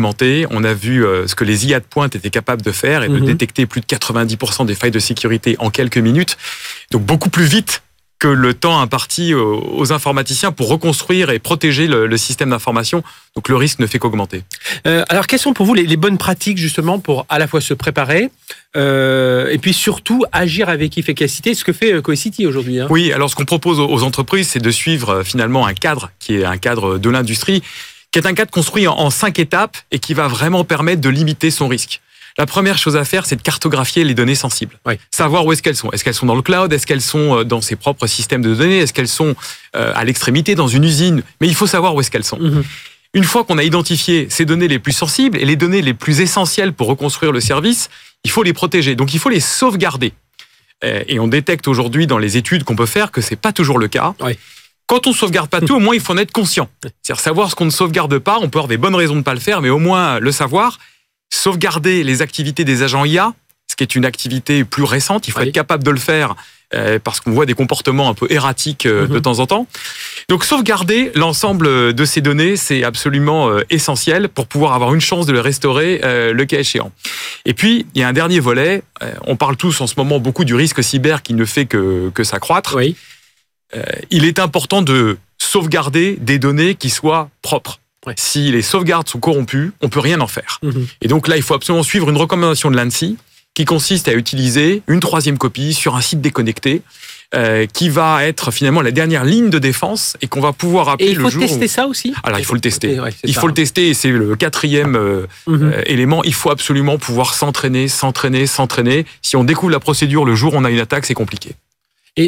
augmenter. On a vu ce que les IA de pointe étaient capables de faire et de détecter plus de 90% des failles de sécurité en quelques minutes. Donc beaucoup plus vite que le temps imparti aux informaticiens pour reconstruire et protéger le système d'information. Donc le risque ne fait qu'augmenter. Alors quelles sont pour vous les bonnes pratiques justement pour à la fois se préparer et puis surtout agir avec efficacité, ce que fait Cohesity aujourd'hui, hein. Oui, alors ce qu'on propose aux entreprises, c'est de suivre finalement un cadre qui est un cadre de l'industrie, qui est un cadre construit en 5 étapes et qui va vraiment permettre de limiter son risque. La première chose à faire, c'est de cartographier les données sensibles. Oui. Savoir où est-ce qu'elles sont. Est-ce qu'elles sont dans le cloud? Est-ce qu'elles sont dans ses propres systèmes de données? Est-ce qu'elles sont à l'extrémité, dans une usine? Mais il faut savoir où est-ce qu'elles sont. Une fois qu'on a identifié ces données les plus sensibles et les données les plus essentielles pour reconstruire le service, il faut les protéger. Donc il faut les sauvegarder. Et on détecte aujourd'hui dans les études qu'on peut faire que c'est pas toujours le cas. Oui. Quand on ne sauvegarde pas tout, au moins il faut en être conscient. C'est-à-dire savoir ce qu'on ne sauvegarde pas, on peut avoir des bonnes raisons de ne pas le faire, mais au moins le savoir. Sauvegarder les activités des agents IA, ce qui est une activité plus récente, il faut être capable de le faire parce qu'on voit des comportements un peu erratiques de temps en temps. Donc sauvegarder l'ensemble de ces données, c'est absolument essentiel pour pouvoir avoir une chance de le restaurer le cas échéant. Et puis, il y a un dernier volet, on parle tous en ce moment beaucoup du risque cyber qui ne fait que s'accroître. Oui. Il est important de sauvegarder des données qui soient propres. Ouais. Si les sauvegardes sont corrompues, on peut rien en faire. Et donc là, il faut absolument suivre une recommandation de l'ANSSI qui consiste à utiliser une 3e copie sur un site déconnecté qui va être finalement la dernière ligne de défense et qu'on va pouvoir appeler le jour. Et il faut tester ça aussi. Alors il faut le tester. Il faut le tester et c'est le 4e élément. Il faut absolument pouvoir s'entraîner. Si on découvre la procédure le jour où on a une attaque, c'est compliqué. Et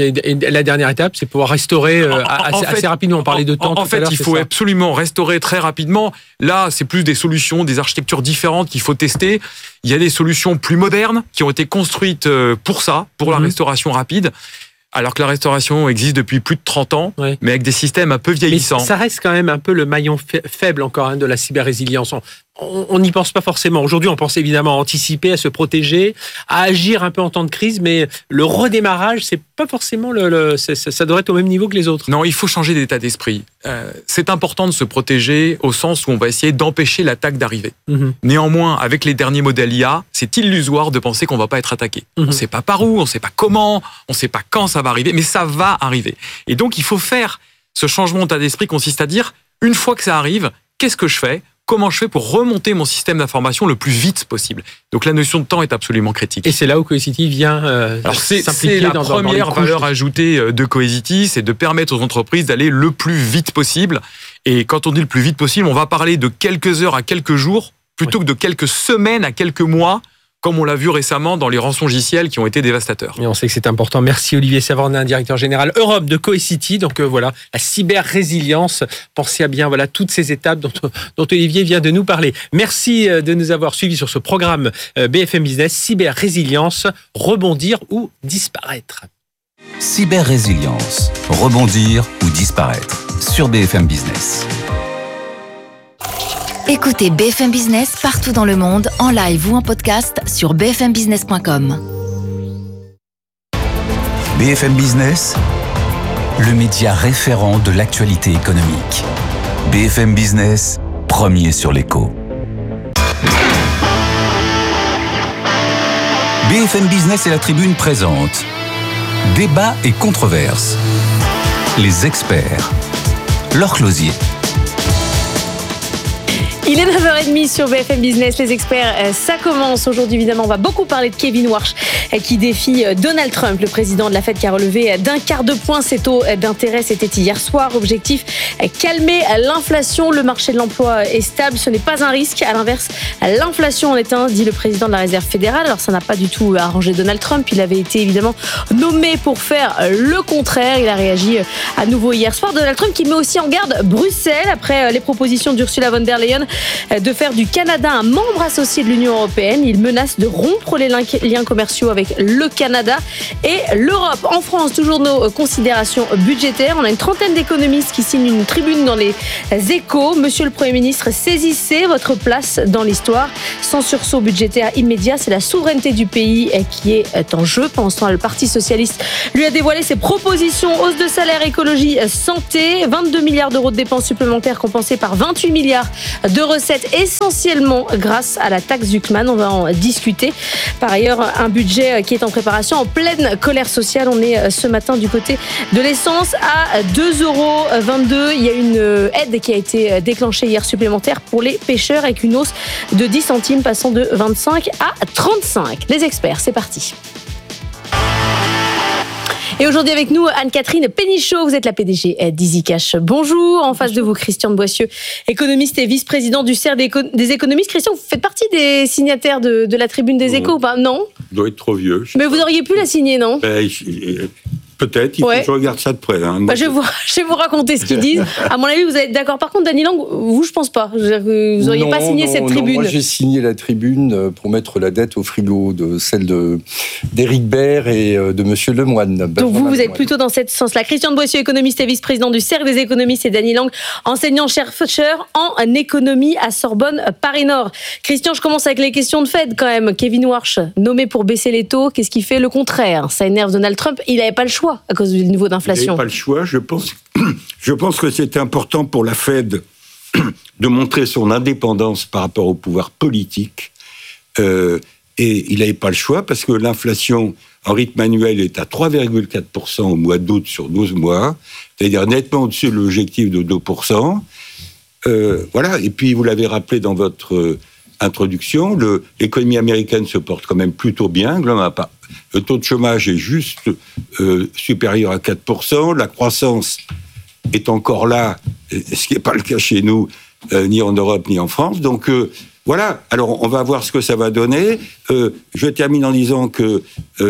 la dernière étape, c'est pouvoir restaurer assez rapidement. On parlait de temps tout à l'heure. En fait, il faut absolument restaurer très rapidement. Là, c'est plus des solutions, des architectures différentes qu'il faut tester. Il y a des solutions plus modernes qui ont été construites pour ça, pour la restauration rapide. Alors que la restauration existe depuis plus de 30 ans, mais avec des systèmes un peu vieillissants. Mais ça reste quand même un peu le maillon faible encore de la cyber-résilience. On n'y pense pas forcément. Aujourd'hui, on pense évidemment à anticiper, à se protéger, à agir un peu en temps de crise, mais le redémarrage, c'est pas forcément ça devrait être au même niveau que les autres. Non, il faut changer d'état d'esprit. C'est important de se protéger au sens où on va essayer d'empêcher l'attaque d'arriver. Néanmoins, avec les derniers modèles IA, c'est illusoire de penser qu'on va pas être attaqué. On ne sait pas par où, on ne sait pas comment, on ne sait pas quand ça va arriver, mais ça va arriver. Et donc, il faut faire ce changement d'état d'esprit consiste à dire, une fois que ça arrive, qu'est-ce que je fais ? Comment je fais pour remonter mon système d'information le plus vite possible. Donc la notion de temps est absolument critique. Et c'est là où Cohesity vient s'impliquer dans la première valeur ajoutée de Cohesity, c'est de permettre aux entreprises d'aller le plus vite possible. Et quand on dit le plus vite possible, on va parler de quelques heures à quelques jours, plutôt que de quelques semaines à quelques mois, comme on l'a vu récemment dans les rançongiciels qui ont été dévastateurs. Et on sait que c'est important. Merci Olivier Savornin, directeur général Europe de Cohesity. Donc voilà, la cyber-résilience. Pensez à bien toutes ces étapes dont Olivier vient de nous parler. Merci de nous avoir suivis sur ce programme BFM Business. Cyber-résilience, rebondir ou disparaître. Cyber-résilience, rebondir ou disparaître sur BFM Business. Écoutez BFM Business partout dans le monde, en live ou en podcast sur bfmbusiness.com. BFM Business, le média référent de l'actualité économique. BFM Business, premier sur l'écho. BFM Business et la Tribune présentent Débat et controverses. Les experts. Laure Closier. Il est 9h30 sur BFM Business, les experts, ça commence. Aujourd'hui, évidemment, on va beaucoup parler de Kevin Warsh qui défie Donald Trump, le président de la Fed, qui a relevé d'1/4 de point ses taux d'intérêt. C'était hier soir. Objectif, calmer l'inflation. Le marché de l'emploi est stable, ce n'est pas un risque. À l'inverse, l'inflation en est un, dit le président de la Réserve fédérale. Alors, ça n'a pas du tout arrangé Donald Trump. Il avait été évidemment nommé pour faire le contraire. Il a réagi à nouveau hier soir. Donald Trump qui met aussi en garde Bruxelles après les propositions d'Ursula von der Leyen de faire du Canada un membre associé de l'Union européenne. Il menace de rompre les liens commerciaux avec le Canada et l'Europe. En France, toujours nos considérations budgétaires. On a une trentaine d'économistes qui signent une tribune dans les Échos. Monsieur le Premier ministre, saisissez votre place dans l'histoire. Sans sursaut budgétaire immédiat, c'est la souveraineté du pays qui est en jeu. Pendant ce temps, le Parti socialiste lui a dévoilé ses propositions. Hausse de salaire, écologie, santé, 22 milliards d'euros de dépenses supplémentaires compensées par 28 milliards de de recettes essentiellement grâce à la taxe Zuckman. On va en discuter. Par ailleurs, un budget qui est en préparation, en pleine colère sociale. On est ce matin du côté de l'essence à 2,22 €. Il y a une aide qui a été déclenchée hier supplémentaire pour les pêcheurs avec une hausse de 10 centimes passant de 25 à 35. Les experts, c'est parti. Et aujourd'hui avec nous, Anne-Catherine Pénichot, vous êtes la PDG d'EasyCash. Bonjour, en face de vous, Christian de Boissieu, économiste et vice-président du CERF des économistes. Christian, vous faites partie des signataires de la tribune des Échos ou pas? Non? Je dois être trop vieux. Mais vous auriez pu la signer, non? Peut-être, il faut que je regarde ça de près. Bah, je vais vous raconter ce qu'ils disent. À mon avis, vous allez être d'accord. Par contre, Dany Lang, vous, je pense pas. Vous n'auriez pas signé cette tribune. Moi, j'ai signé la tribune pour mettre la dette au frigo, celle d'Éric Baird et de Monsieur Lemoine. Donc vous êtes plutôt dans ce sens-là. Christian de Boissieu, économiste et vice-président du CERF des économistes, et Dany Lang, enseignant-chercheur en économie à Sorbonne Paris-Nord. Christian, je commence avec les questions de Fed quand même. Kevin Warsh, nommé pour baisser les taux, qu'est-ce qui fait le contraire? Ça énerve Donald Trump. Il n'avait pas le choix à cause du niveau d'inflation. Il n'avait pas le choix. Je pense que c'est important pour la Fed de montrer son indépendance par rapport au pouvoir politique. Et il n'avait pas le choix parce que l'inflation en rythme annuel est à 3,4% au mois d'août sur 12 mois, c'est-à-dire nettement au-dessus de l'objectif de 2%. Voilà. Et puis, vous l'avez rappelé dans votre introduction, l'économie américaine se porte quand même plutôt bien. Le taux de chômage est juste supérieur à 4%. La croissance est encore là, ce qui n'est pas le cas chez nous, ni en Europe, ni en France. Donc, voilà. Alors, on va voir ce que ça va donner. Je termine en disant que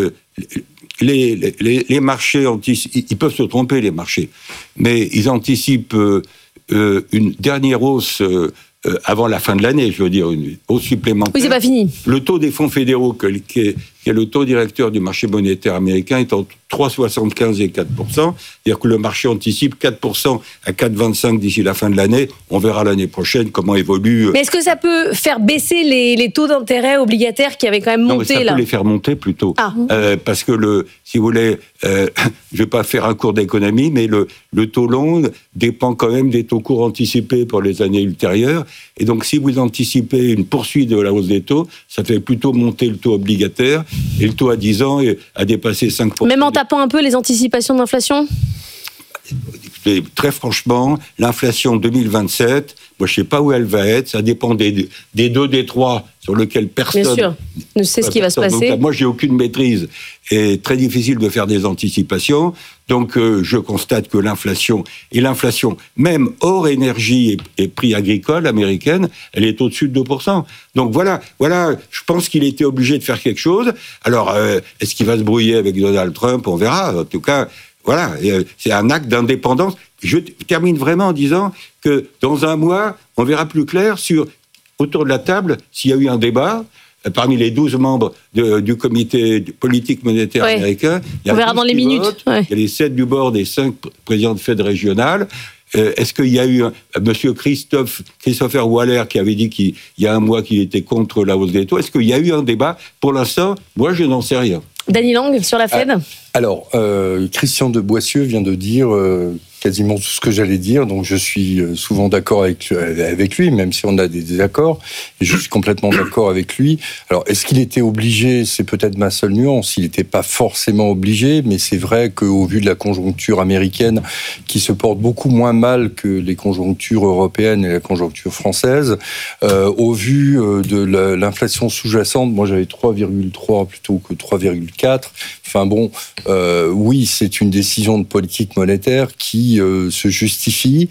les marchés ils peuvent se tromper, les marchés, mais ils anticipent une dernière hausse avant la fin de l'année, je veux dire, une hausse supplémentaire. Oui, c'est pas fini. Le taux des fonds fédéraux, qui est le taux directeur du marché monétaire américain, est entre 3,75 et 4%. C'est-à-dire que le marché anticipe 4% à 4,25 d'ici la fin de l'année. On verra l'année prochaine comment évolue. Mais est-ce que ça peut faire baisser les taux d'intérêt obligataires qui avaient quand même monté? Non, ça peut les faire monter plutôt. Parce que, si vous voulez, je ne vais pas faire un cours d'économie, mais le taux long dépend quand même des taux courts anticipés pour les années ultérieures. Et donc, si vous anticipez une poursuite de la hausse des taux, ça fait plutôt monter le taux obligataire. Et le taux à 10 ans a dépassé 5%. Même en tapant un peu les anticipations d'inflation? Très franchement, l'inflation 2027, moi je ne sais pas où elle va être, ça dépend des 2, des 3 sur lesquels personne... Bien sûr, ne sait ce qui va se passer. Donc, moi, j'ai aucune maîtrise et très difficile de faire des anticipations. Donc, je constate que l'inflation, même hors énergie et prix agricole américaine, elle est au-dessus de 2%. Donc, voilà, je pense qu'il était obligé de faire quelque chose. Alors, est-ce qu'il va se brouiller avec Donald Trump? On verra. En tout cas, voilà, c'est un acte d'indépendance. Je termine vraiment en disant que dans un mois, on verra plus clair autour de la table s'il y a eu un débat. Parmi les 12 membres du comité politique monétaire américain, on verra dans les minutes. Il y a les 7 du board et 5 présidents de Fed régionales. Est-ce qu'il y a eu monsieur Christopher Waller qui avait dit qu'il y a un mois qu'il était contre la hausse des taux? Est-ce qu'il y a eu un débat? Pour l'instant, moi, je n'en sais rien. Dany Lang, sur la Fed? Alors, Christian de Boissieu vient de dire quasiment tout ce que j'allais dire, donc je suis souvent d'accord avec lui, même si on a des désaccords, et je suis complètement d'accord avec lui. Alors, est-ce qu'il était obligé? C'est peut-être ma seule nuance, il n'était pas forcément obligé, mais c'est vrai qu'au vu de la conjoncture américaine, qui se porte beaucoup moins mal que les conjonctures européennes et la conjoncture française, au vu de l'inflation sous-jacente, moi j'avais 3,3 plutôt que 3,4, enfin bon, oui, c'est une décision de politique monétaire qui se justifie,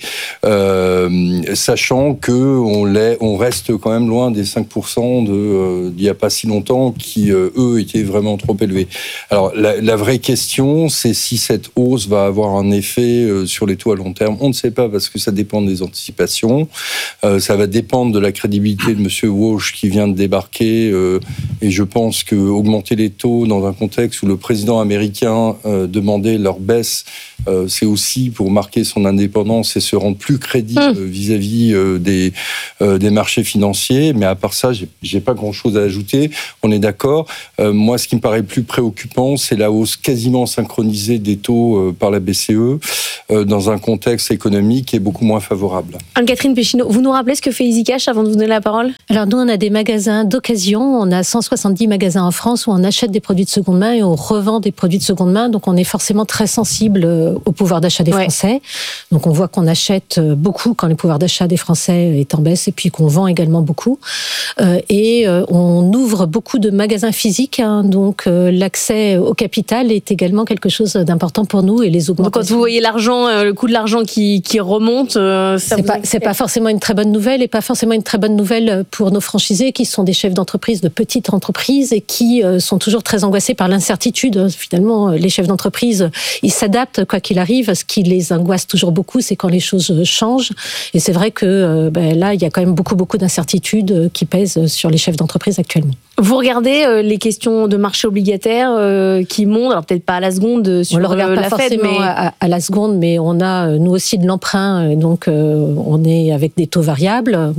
sachant qu'on reste quand même loin des 5% d'il n'y a pas si longtemps, qui, eux, étaient vraiment trop élevés. Alors, la vraie question, c'est si cette hausse va avoir un effet sur les taux à long terme. On ne sait pas, parce que ça dépend des anticipations. Ça va dépendre de la crédibilité de M. Walsh qui vient de débarquer, et je pense qu'augmenter les taux dans un contexte où le président américain demandait leur baisse, c'est aussi pour marquer son indépendance et se rendre plus crédible vis-à-vis des marchés marchés financiers. Mais à part ça, j'ai pas grand-chose à ajouter. On est d'accord. Moi, ce qui me paraît plus préoccupant, c'est la hausse quasiment synchronisée des taux par la BCE dans un contexte économique qui est beaucoup moins favorable. Anne-Catherine Péchineau, vous nous rappelez ce que fait EasyCash avant de vous donner la parole ? Alors nous, on a des magasins d'occasion. On a 170 magasins en France où on achète des produits de seconde main et on revend des produits de seconde main. Donc on est forcément très sensible au pouvoir d'achat des Français. Donc on voit qu'on achète beaucoup quand le pouvoir d'achat des Français est en baisse et puis qu'on vend également beaucoup. Et on ouvre beaucoup de magasins physiques. Donc l'accès au capital est également quelque chose d'important pour nous et les augmentations. Donc quand vous voyez l'argent, le coût de l'argent qui remonte, c'est pas forcément une très bonne nouvelle et pas forcément une très bonne nouvelle pour nos franchisés qui sont des chefs d'entreprise de petites entreprises et qui sont toujours très angoissés par l'incertitude. Finalement, les chefs d'entreprise, ils s'adaptent quoi qu'il arrive. Ce qui les angoisse toujours beaucoup, c'est quand les choses changent. Et c'est vrai que là, il y a quand même beaucoup d'incertitudes qui pèsent sur les chefs d'entreprise actuellement. Vous regardez les questions de marché obligataire qui montent, alors peut-être pas à la seconde sur on le regarde pas la forcément Fed, mais à la seconde, mais on a nous aussi de l'emprunt, donc on est avec des taux variables.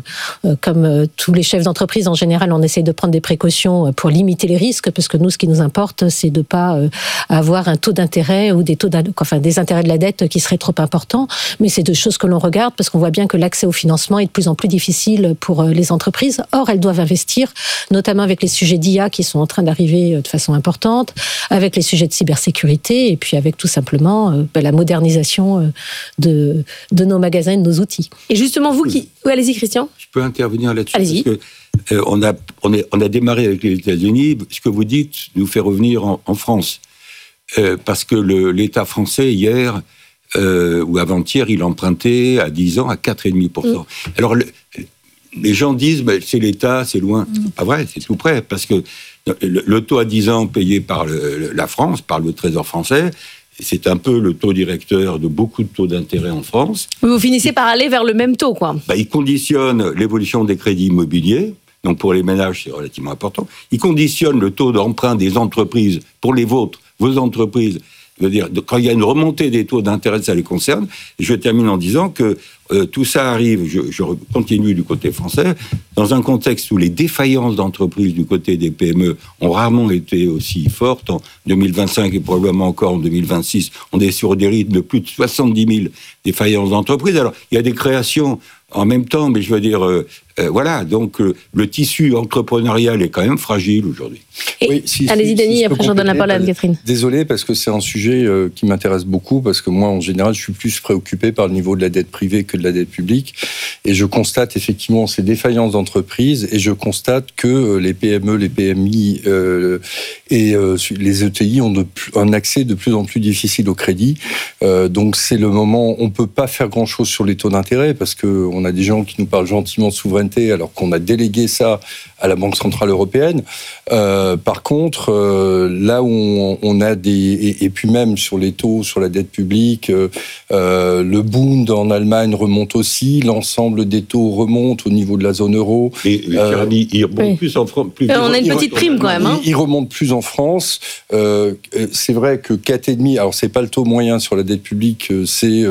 Comme tous les chefs d'entreprise en général, on essaye de prendre des précautions pour limiter les risques, parce que nous, ce qui nous importe, c'est de pas avoir un taux d'intérêt ou des intérêts de la dette qui seraient trop importants. Mais c'est deux choses que l'on regarde parce qu'on voit bien que l'accès au financement est de plus en plus difficile pour les entreprises. Or, elles doivent investir, notamment avec les sujets d'IA qui sont en train d'arriver de façon importante, avec les sujets de cybersécurité et puis avec tout simplement la modernisation de nos magasins et de nos outils. Et justement, vous qui... Oui, allez-y, Christian. Je peux intervenir là-dessus. Allez-y. Parce que, on a démarré avec les États-Unis. Ce que vous dites nous fait revenir en France. Parce que l'État français, hier, ou avant-hier, il empruntait à 10 ans à 4,5%. Alors, les gens disent, c'est l'État, c'est loin. C'est pas vrai, c'est tout près. Parce que le taux à 10 ans payé par la France, par le Trésor français, c'est un peu le taux directeur de beaucoup de taux d'intérêt en France. Vous finissez par aller vers le même taux, quoi. Il conditionne l'évolution des crédits immobiliers. Donc pour les ménages, c'est relativement important. Il conditionne le taux d'emprunt des entreprises, pour les vôtres, vos entreprises. Je veux dire, quand il y a une remontée des taux d'intérêt, ça les concerne. Et je termine en disant que tout ça arrive, je continue du côté français, dans un contexte où les défaillances d'entreprises du côté des PME ont rarement été aussi fortes. En 2025 et probablement encore en 2026, on est sur des rythmes de plus de 70 000 défaillances d'entreprises. Alors, il y a des créations en même temps, mais je veux dire, voilà, donc le tissu entrepreneurial est quand même fragile aujourd'hui. Oui, allez-y, Denis, après j'en donne la parole à Anne-Catherine. Désolé, parce que c'est un sujet qui m'intéresse beaucoup, parce que moi, en général, je suis plus préoccupé par le niveau de la dette privée que de la dette publique, et je constate effectivement ces défaillances d'entreprises, et je constate que les PME, les PMI et les ETI ont un accès de plus en plus difficile au crédit. Donc c'est le moment, on ne peut pas faire grand-chose sur les taux d'intérêt, parce qu'on a des gens qui nous parlent gentiment de souveraineté, alors qu'on a délégué ça à la Banque Centrale Européenne. Par contre, là où on a et puis même sur les taux, sur la dette publique, le Bund en Allemagne remonte aussi, l'ensemble des taux remontent au niveau de la zone euro. Et il remonte plus en France. On a une petite prime quand même. Il remonte plus en France. C'est vrai que 4,5, alors c'est pas le taux moyen sur la dette publique, c'est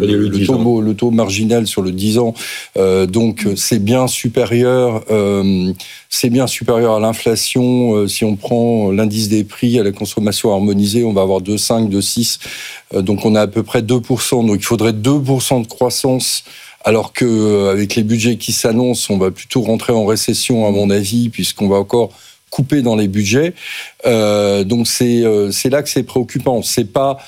le taux marginal sur le 10 ans. Donc c'est bien supérieur. C'est bien supérieur à l'inflation. Si on prend l'indice des prix à la consommation harmonisée, on va avoir 2,5, 2,6. Donc on a à peu près 2%. Donc il faudrait 2% de croissance, alors qu'avec les budgets qui s'annoncent, on va plutôt rentrer en récession, à mon avis, puisqu'on va encore couper dans les budgets. Donc c'est là que c'est préoccupant. C'est pas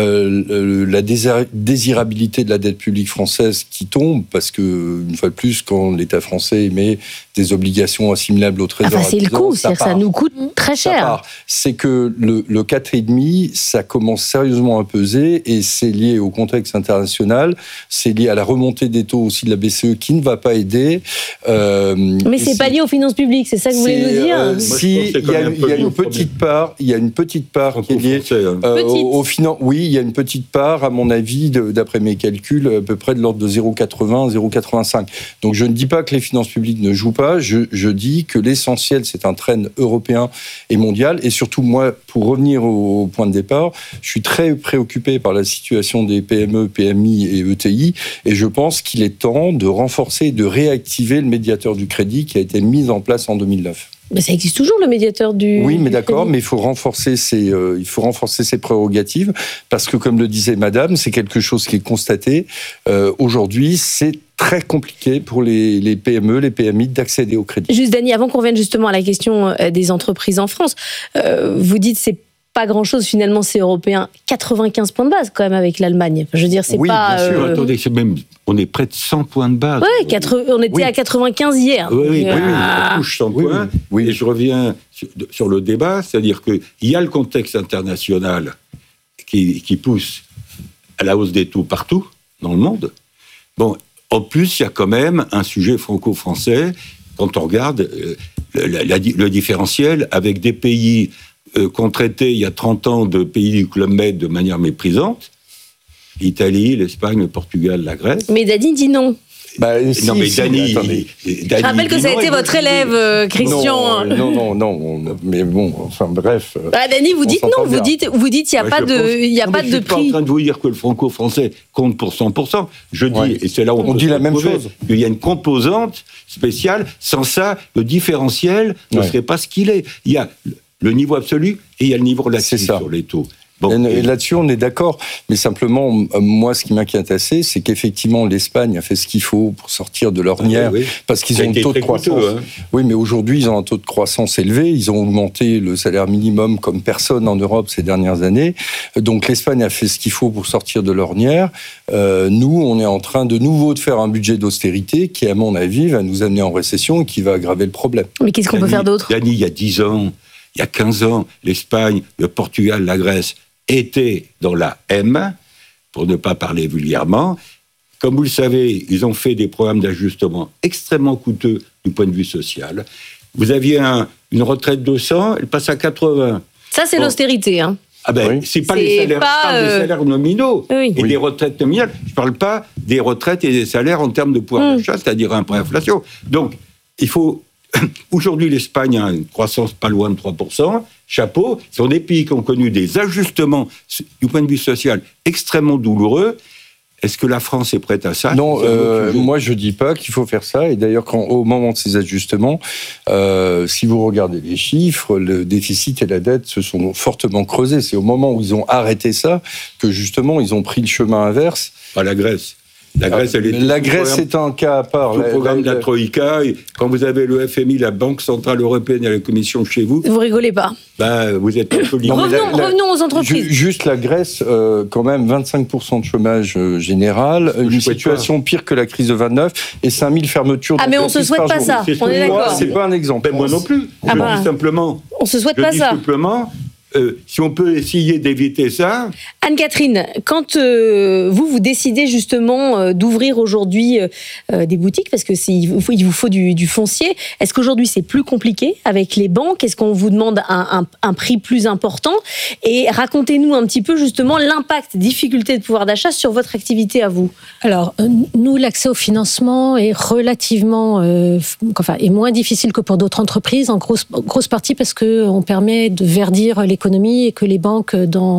la désirabilité de la dette publique française qui tombe, parce que, une fois de plus, quand l'État français émet des obligations assimilables au Trésor, c'est le coût, c'est-à-dire ça nous coûte très cher. C'est que le 4,5, ça commence sérieusement à peser, et c'est lié au contexte international, c'est lié à la remontée des taux aussi de la BCE qui ne va pas aider. Mais c'est pas lié aux finances publiques, c'est ça que vous voulez nous dire? Si, il y a une petite part qui est liée au financement. Oui, il y a une petite part, à mon avis, d'après mes calculs, à peu près de l'ordre de 0,80, 0,85. Donc je ne dis pas que les finances publiques ne jouent pas, je dis que l'essentiel, c'est un trend européen et mondial. Et surtout, moi, pour revenir au point de départ, je suis très préoccupé par la situation des PME, PMI et ETI, et je pense qu'il est temps de renforcer et de réactiver le médiateur du crédit qui a été mis en place en 2009. Mais ça existe toujours, le médiateur du Oui, mais d'accord, crédit. mais il faut renforcer ses prérogatives, parce que, comme le disait Madame, c'est quelque chose qui est constaté. Aujourd'hui, c'est très compliqué pour les PME, les PMI d'accéder au crédit. Juste, Dany, avant qu'on revienne justement à la question des entreprises en France, vous dites c'est pas grand-chose, finalement, c'est européen. 95 points de base, quand même, avec l'Allemagne. Je veux dire, c'est pas... bien sûr. Attendez, on est près de 100 points de base. Ouais, on était à 95 hier. Oui, on touche 100 points. Oui. Et je reviens sur le débat, c'est-à-dire qu'il y a le contexte international qui pousse à la hausse des taux partout dans le monde. Bon, en plus, il y a quand même un sujet franco-français, quand on regarde le différentiel avec des pays qu'on traitait il y a 30 ans de pays du Club Med de manière méprisante, l'Italie, l'Espagne, le Portugal, la Grèce. Mais Dany dit non. Non, mais Dany, je rappelle que ça a été votre élève, Christian. Non, mais bon, enfin bref. Dany, vous dites non, vous dites il n'y a pas de prix. Je suis pas en train de vous dire que le franco-français compte pour 100%. Je dis, et c'est là où on dit la même chose, qu'il y a une composante spéciale. Sans ça, le différentiel ne serait pas ce qu'il est. Il y a le niveau absolu et il y a le niveau relatif sur les taux. Bon, et là-dessus, on est d'accord. Mais simplement, moi, ce qui m'inquiète assez, c'est qu'effectivement, l'Espagne a fait ce qu'il faut pour sortir de l'ornière, parce qu'ils ont un taux de croissance. Oui, mais aujourd'hui, ils ont un taux de croissance élevé. Ils ont augmenté le salaire minimum comme personne en Europe ces dernières années. Donc, l'Espagne a fait ce qu'il faut pour sortir de l'ornière. Nous, on est en train de nouveau de faire un budget d'austérité qui, à mon avis, va nous amener en récession et qui va aggraver le problème. Mais qu'est-ce qu'on peut faire d'autre ? Dany, il y a 10 ans, il y a 15 ans, l'Espagne, le Portugal, la Grèce étaient dans la M, pour ne pas parler vulgairement. Comme vous le savez, ils ont fait des programmes d'ajustement extrêmement coûteux du point de vue social. Vous aviez une retraite de 100, elle passe à 80. Ça, c'est l'austérité, hein. C'est pas les salaires, je parle des salaires nominaux et des retraites nominales. Je ne parle pas des retraites et des salaires en termes de pouvoir d'achat, c'est-à-dire après inflation. Donc, il faut... Aujourd'hui, l'Espagne a une croissance pas loin de 3%. Chapeau. Ce sont des pays qui ont connu des ajustements du point de vue social extrêmement douloureux. Est-ce que la France est prête à ça ? Non, moi je dis pas qu'il faut faire ça. Et d'ailleurs, au moment de ces ajustements, si vous regardez les chiffres, le déficit et la dette se sont fortement creusés. C'est au moment où ils ont arrêté ça que justement ils ont pris le chemin inverse. Pas la Grèce. La Grèce est un cas à part. Le programme de la Troïka, quand vous avez le FMI, la Banque Centrale Européenne et la Commission chez vous... Vous rigolez pas. Vous êtes un peu... Revenons aux entreprises. Juste la Grèce, quand même, 25% de chômage général, une situation pire que la crise de 29 et 5000 fermetures. Mais on se souhaite pas ça, on est d'accord. C'est pas un exemple. Moi non plus. Je dis simplement... On se souhaite pas ça. Simplement... si on peut essayer d'éviter ça... Anne-Catherine, quand vous décidez justement d'ouvrir aujourd'hui des boutiques, parce qu'il vous faut du foncier, est-ce qu'aujourd'hui c'est plus compliqué avec les banques ? Est-ce qu'on vous demande un prix plus important ? Et racontez-nous un petit peu justement l'impact, difficulté de pouvoir d'achat sur votre activité à vous. Alors, nous, l'accès au financement est relativement... est moins difficile que pour d'autres entreprises, en grosse partie parce qu'on permet de verdir l'économie et que les banques dans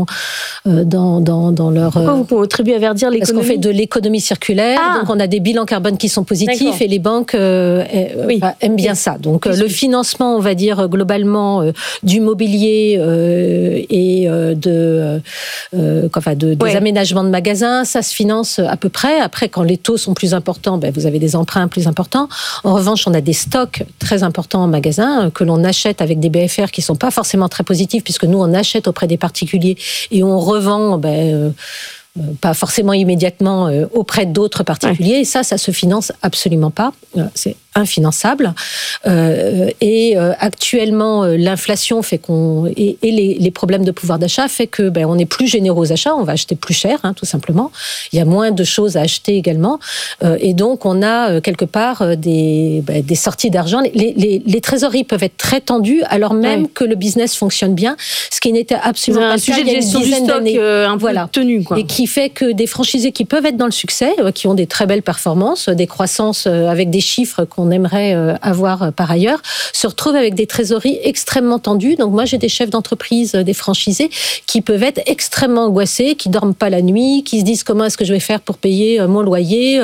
leur... Pourquoi vous contribuez à verdir l'économie ? Parce qu'on fait de l'économie circulaire, donc on a des bilans carbone qui sont positifs et les banques aiment bien ça. Donc le financement, on va dire globalement, du mobilier et des aménagements de magasins, ça se finance à peu près. Après, quand les taux sont plus importants, vous avez des emprunts plus importants. En revanche, on a des stocks très importants en magasin que l'on achète avec des BFR qui ne sont pas forcément très positifs puisque nous, on achète auprès des particuliers et on revend pas forcément immédiatement auprès d'autres particuliers. Et ça se finance absolument pas. C'est infinançable. Actuellement, l'inflation fait et les problèmes de pouvoir d'achat fait que on est plus généreux aux achats, on va acheter plus cher, tout simplement. Il y a moins de choses à acheter également, et donc on a quelque part des sorties d'argent. Les trésoreries peuvent être très tendues alors même que le business fonctionne bien, ce qui n'était absolument pas le cas il y a une gestion du stock un peu tenue, quoi. Et qui fait que des franchisés qui peuvent être dans le succès, qui ont des très belles performances, des croissances avec des chiffres qu'on aimerait avoir par ailleurs, se retrouvent avec des trésoreries extrêmement tendues. Donc moi, j'ai des chefs d'entreprise, des franchisés, qui peuvent être extrêmement angoissés, qui dorment pas la nuit, qui se disent comment est-ce que je vais faire pour payer mon loyer.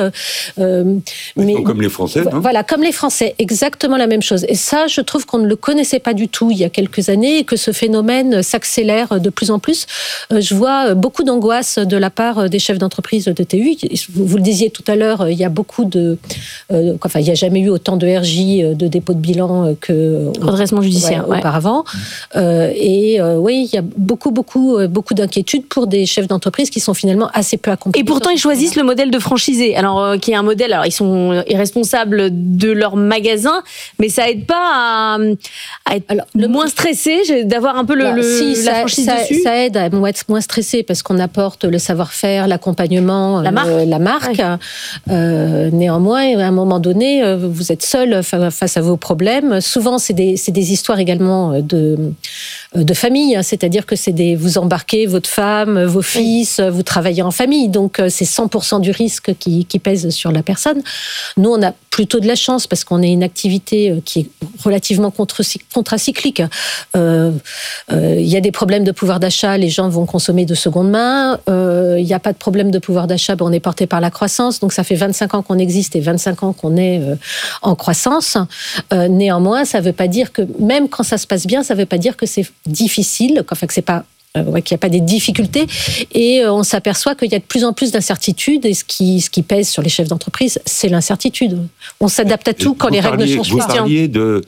Comme les Français, non ? Voilà, comme les Français, exactement la même chose. Et ça, je trouve qu'on ne le connaissait pas du tout il y a quelques années et que ce phénomène s'accélère de plus en plus. Je vois beaucoup d'angoisse de la part des chefs d'entreprise de TU. Vous le disiez tout à l'heure, il y a beaucoup il n'y a jamais eu autant de RJ, de dépôt de bilan que redressement judiciaire auparavant. Oui, il y a beaucoup d'inquiétudes pour des chefs d'entreprise qui sont finalement assez peu accompagnés. Et pourtant, ils choisissent le modèle de franchisé, alors qui est un modèle. Alors, ils sont responsables de leur magasin, mais ça aide pas à être moins stressé, d'avoir un peu la franchise dessus. Ça aide à être moins stressé parce qu'on apporte le savoir-faire, l'accompagnement, la marque. Ouais. Néanmoins, à un moment donné, vous êtes seul face à vos problèmes. Souvent, c'est des histoires également de famille, c'est-à-dire que vous embarquez votre femme, vos fils, vous travaillez en famille, donc c'est 100% du risque qui pèse sur la personne. Nous, on a plutôt de la chance parce qu'on est une activité qui est relativement contracyclique. Il y a des problèmes de pouvoir d'achat, les gens vont consommer de seconde main. Il n'y a pas de problème de pouvoir d'achat, on est porté par la croissance, donc ça fait 25 ans qu'on existe et 25 ans qu'on est en croissance. Néanmoins, ça ne veut pas dire que, même quand ça se passe bien, ça ne veut pas dire que c'est difficile, que c'est pas qu'il n'y a pas des difficultés, et on s'aperçoit qu'il y a de plus en plus d'incertitudes, et ce qui pèse sur les chefs d'entreprise, c'est l'incertitude. On s'adapte à tout quand les règles ne changent pas. Vous parliez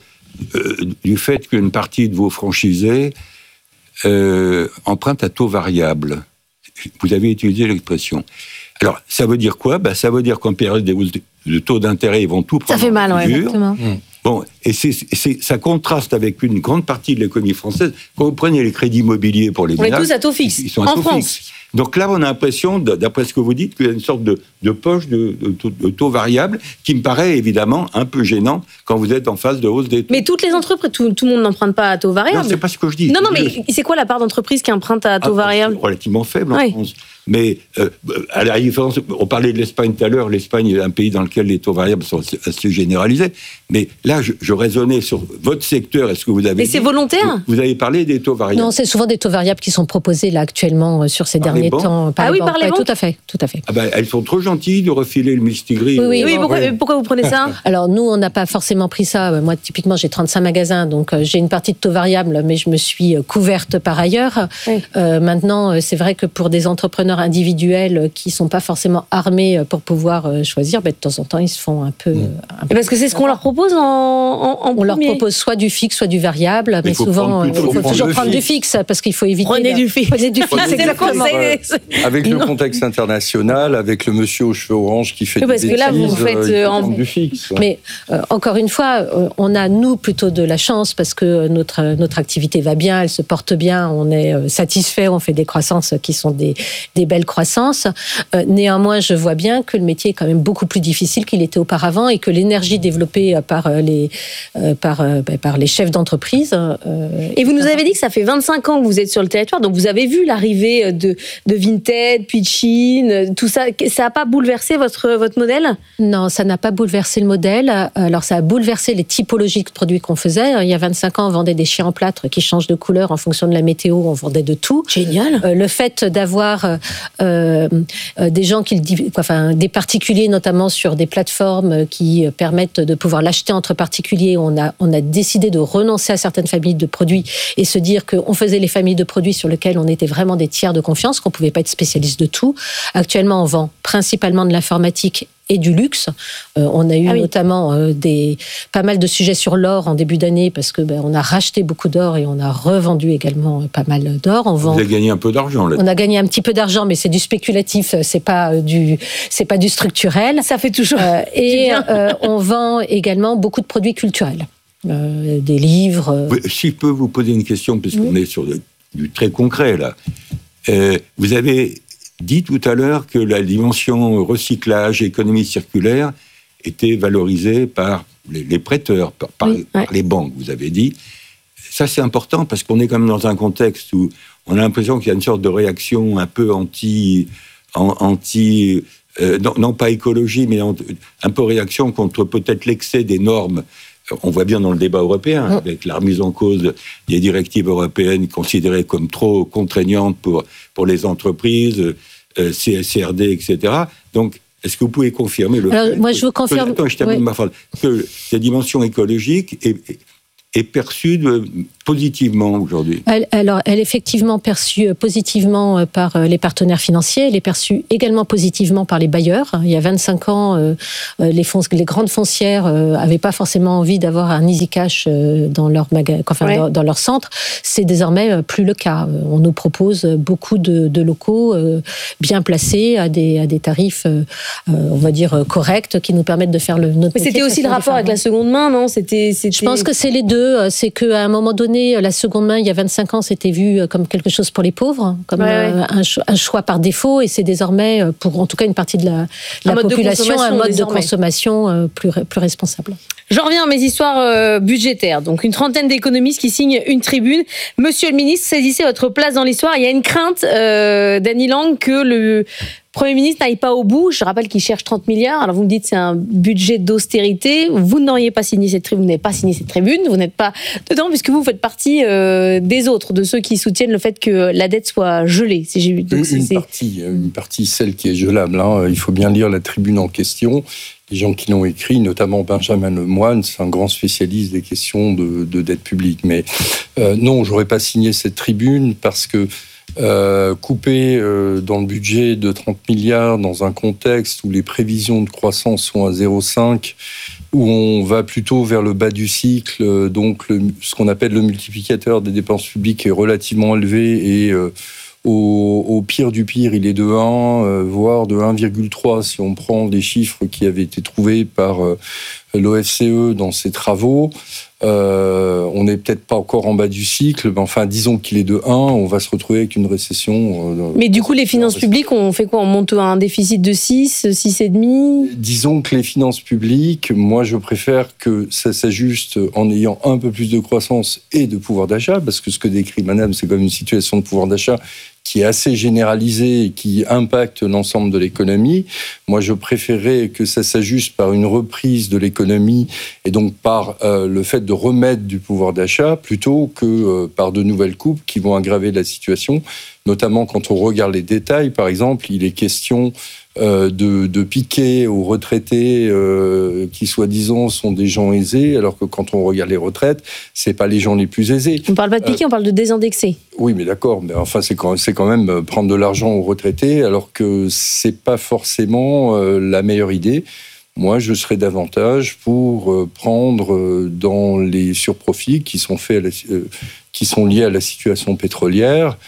du fait qu'une partie de vos franchisés empruntent à taux variable. Vous avez utilisé l'expression. Alors, ça veut dire quoi ? Ça veut dire qu'en période de taux d'intérêt, ils vont tout prendre. Ça fait mal, exactement. Bon, et ça contraste avec une grande partie de l'économie française. Quand vous prenez les crédits immobiliers pour les ménages, on est tous à taux fixe. Ils sont à taux fixe. Donc là, on a l'impression, d'après ce que vous dites, qu'il y a une sorte de poche de taux variable qui me paraît évidemment un peu gênant quand vous êtes en phase de hausse des taux. Mais toutes les entreprises, tout le monde n'emprunte pas à taux variable. Non, c'est pas ce que je dis. Non, mais c'est quoi la part d'entreprise qui emprunte à taux variable ? Relativement faible en France. Mais à la différence, on parlait de l'Espagne tout à l'heure. L'Espagne est un pays dans lequel les taux variables sont assez généralisés. Mais là, je raisonnais sur votre secteur. Est-ce que vous avez Mais c'est volontaire ? Vous avez parlé des taux variables. Non, c'est souvent des taux variables qui sont proposés là actuellement sur ces derniers temps. Par les banques. Tout à fait. Elles sont trop gentilles de refiler le mistigris. Oui. Pourquoi vous prenez ça ? Alors nous, on n'a pas forcément pris ça. Moi, typiquement, j'ai 35 magasins, donc j'ai une partie de taux variable, mais je me suis couverte par ailleurs. Oui. Maintenant, c'est vrai que pour des entrepreneurs individuels qui sont pas forcément armés pour pouvoir choisir, de temps en temps, ils se font un peu. Parce que c'est ce qu'on leur propose en On leur propose soit du fixe, soit du variable, mais souvent, il faut toujours prendre du fixe parce qu'il faut éviter. Prenez du fixe, exactement. Avec le contexte international, avec le monsieur aux cheveux orange qui fait des bêtises, que là, vous faites du fixe. Ouais. Mais encore une fois, on a, nous, plutôt de la chance parce que notre activité va bien, elle se porte bien, on est satisfait, on fait des croissances qui sont des belles croissances. Néanmoins, je vois bien que le métier est quand même beaucoup plus difficile qu'il était auparavant et que l'énergie développée par les chefs d'entreprise... Et vous nous avez dit que ça fait 25 ans que vous êtes sur le territoire, donc vous avez vu l'arrivée de Vinted, puis de Chine, tout ça. Ça n'a pas bouleversé votre modèle ? Non, ça n'a pas bouleversé le modèle. Alors, ça a bouleversé les typologies de produits qu'on faisait. Il y a 25 ans, on vendait des chiens en plâtre qui changent de couleur en fonction de la météo. On vendait de tout. Génial. Le fait d'avoir des gens des particuliers, notamment sur des plateformes qui permettent de pouvoir l'acheter entre particuliers, on a décidé de renoncer à certaines familles de produits et se dire qu'on faisait les familles de produits sur lesquelles on était vraiment des tiers de confiance, qu'on ne pouvait pas être spécialiste de tout. Actuellement, on vend principalement de l'informatique et du luxe. On a eu notamment pas mal de sujets sur l'or en début d'année parce que on a racheté beaucoup d'or et on a revendu également pas mal d'or. Vous avez gagné un peu d'argent là. On a gagné un petit peu d'argent, mais c'est du spéculatif, c'est pas du structurel. Ça fait toujours. On vend également beaucoup de produits culturels, des livres. Si je peux vous poser une question, puisqu'on est sur du très concret là. Vous avez dit tout à l'heure que la dimension recyclage, économie circulaire était valorisée par les prêteurs, par les banques, vous avez dit. Ça, c'est important parce qu'on est quand même dans un contexte où on a l'impression qu'il y a une sorte de réaction un peu non pas écologie, mais un peu réaction contre peut-être l'excès des normes. On voit bien dans le débat européen, avec la remise en cause des directives européennes considérées comme trop contraignantes pour les entreprises, CSRD, etc. Donc, est-ce que vous pouvez confirmer moi, je vous confirme. Je termine ma phrase. Que cette dimension écologique est perçue positivement aujourd'hui. Elle est effectivement perçue positivement par les partenaires financiers. Elle est perçue également positivement par les bailleurs. Il y a 25 ans, les grandes foncières n'avaient pas forcément envie d'avoir un easy cash dans leur dans leur centre. C'est désormais plus le cas. On nous propose beaucoup de locaux bien placés à des tarifs, on va dire, corrects, qui nous permettent de faire notre métier. Mais c'était aussi le rapport avec la seconde main, non ? Je pense que c'est les deux. C'est qu'à un moment donné, la seconde main, il y a 25 ans, c'était vu comme quelque chose pour les pauvres, comme un choix par défaut, et c'est désormais, pour en tout cas une partie de la population, un mode de consommation plus responsable. J'en reviens à mes histoires budgétaires. Donc, une trentaine d'économistes qui signent une tribune. Monsieur le ministre, saisissez votre place dans l'histoire. Il y a une crainte d'Annie Lang que le Premier ministre n'aille pas au bout. Je rappelle qu'il cherche 30 milliards. Alors, vous me dites c'est un budget d'austérité. Vous n'auriez pas signé cette tribune. Vous n'avez pas signé cette tribune. Vous n'êtes pas dedans puisque vous faites partie des autres, de ceux qui soutiennent le fait que la dette soit gelée. Une partie, celle qui est gelable. Il faut bien lire la tribune en question. Les gens qui l'ont écrit, notamment Benjamin Lemoyne, c'est un grand spécialiste des questions de dette publique. Mais non, j'aurais pas signé cette tribune parce que couper dans le budget de 30 milliards dans un contexte où les prévisions de croissance sont à 0,5, où on va plutôt vers le bas du cycle, donc ce qu'on appelle le multiplicateur des dépenses publiques est relativement élevé et au pire du pire, il est de 1, voire de 1,3 si on prend les chiffres qui avaient été trouvés par l'OFCE dans ses travaux. On n'est peut-être pas encore en bas du cycle, mais enfin, disons qu'il est de 1, on va se retrouver avec une récession. Mais du coup, les finances publiques, on fait quoi ? On monte à un déficit de 6, 6,5 ? Disons que les finances publiques, moi, je préfère que ça s'ajuste en ayant un peu plus de croissance et de pouvoir d'achat, parce que ce que décrit Madame, c'est comme une situation de pouvoir d'achat qui est assez généralisée et qui impacte l'ensemble de l'économie. Moi, je préférerais que ça s'ajuste par une reprise de l'économie et donc par le fait de remettre du pouvoir d'achat plutôt que par de nouvelles coupes qui vont aggraver la situation, notamment quand on regarde les détails. Par exemple, il est question de piquer aux retraités qui, soi-disant, sont des gens aisés, alors que quand on regarde les retraites, c'est pas les gens les plus aisés. On parle pas de piquer, on parle de désindexer. Oui, mais d'accord. Mais enfin, c'est quand même prendre de l'argent aux retraités, alors que c'est pas forcément la meilleure idée. Moi, je serais davantage pour prendre dans les surprofits qui sont qui sont liés à la situation pétrolière.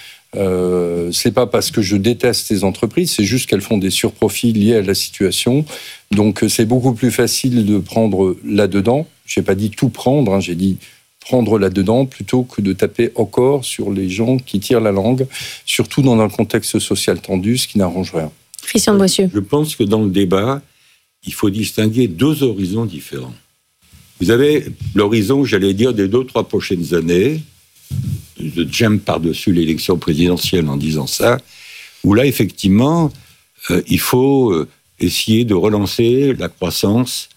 C'est pas parce que je déteste ces entreprises, c'est juste qu'elles font des surprofits liés à la situation. Donc c'est beaucoup plus facile de prendre là-dedans. J'ai pas dit tout prendre, j'ai dit prendre là-dedans plutôt que de taper encore sur les gens qui tirent la langue, surtout dans un contexte social tendu, ce qui n'arrange rien. Christian de Boissieu. Je pense que dans le débat, il faut distinguer deux horizons différents. Vous avez l'horizon, j'allais dire, des 2-3 prochaines années. J'aime par-dessus l'élection présidentielle en disant ça, où là, effectivement, il faut essayer de relancer la croissance.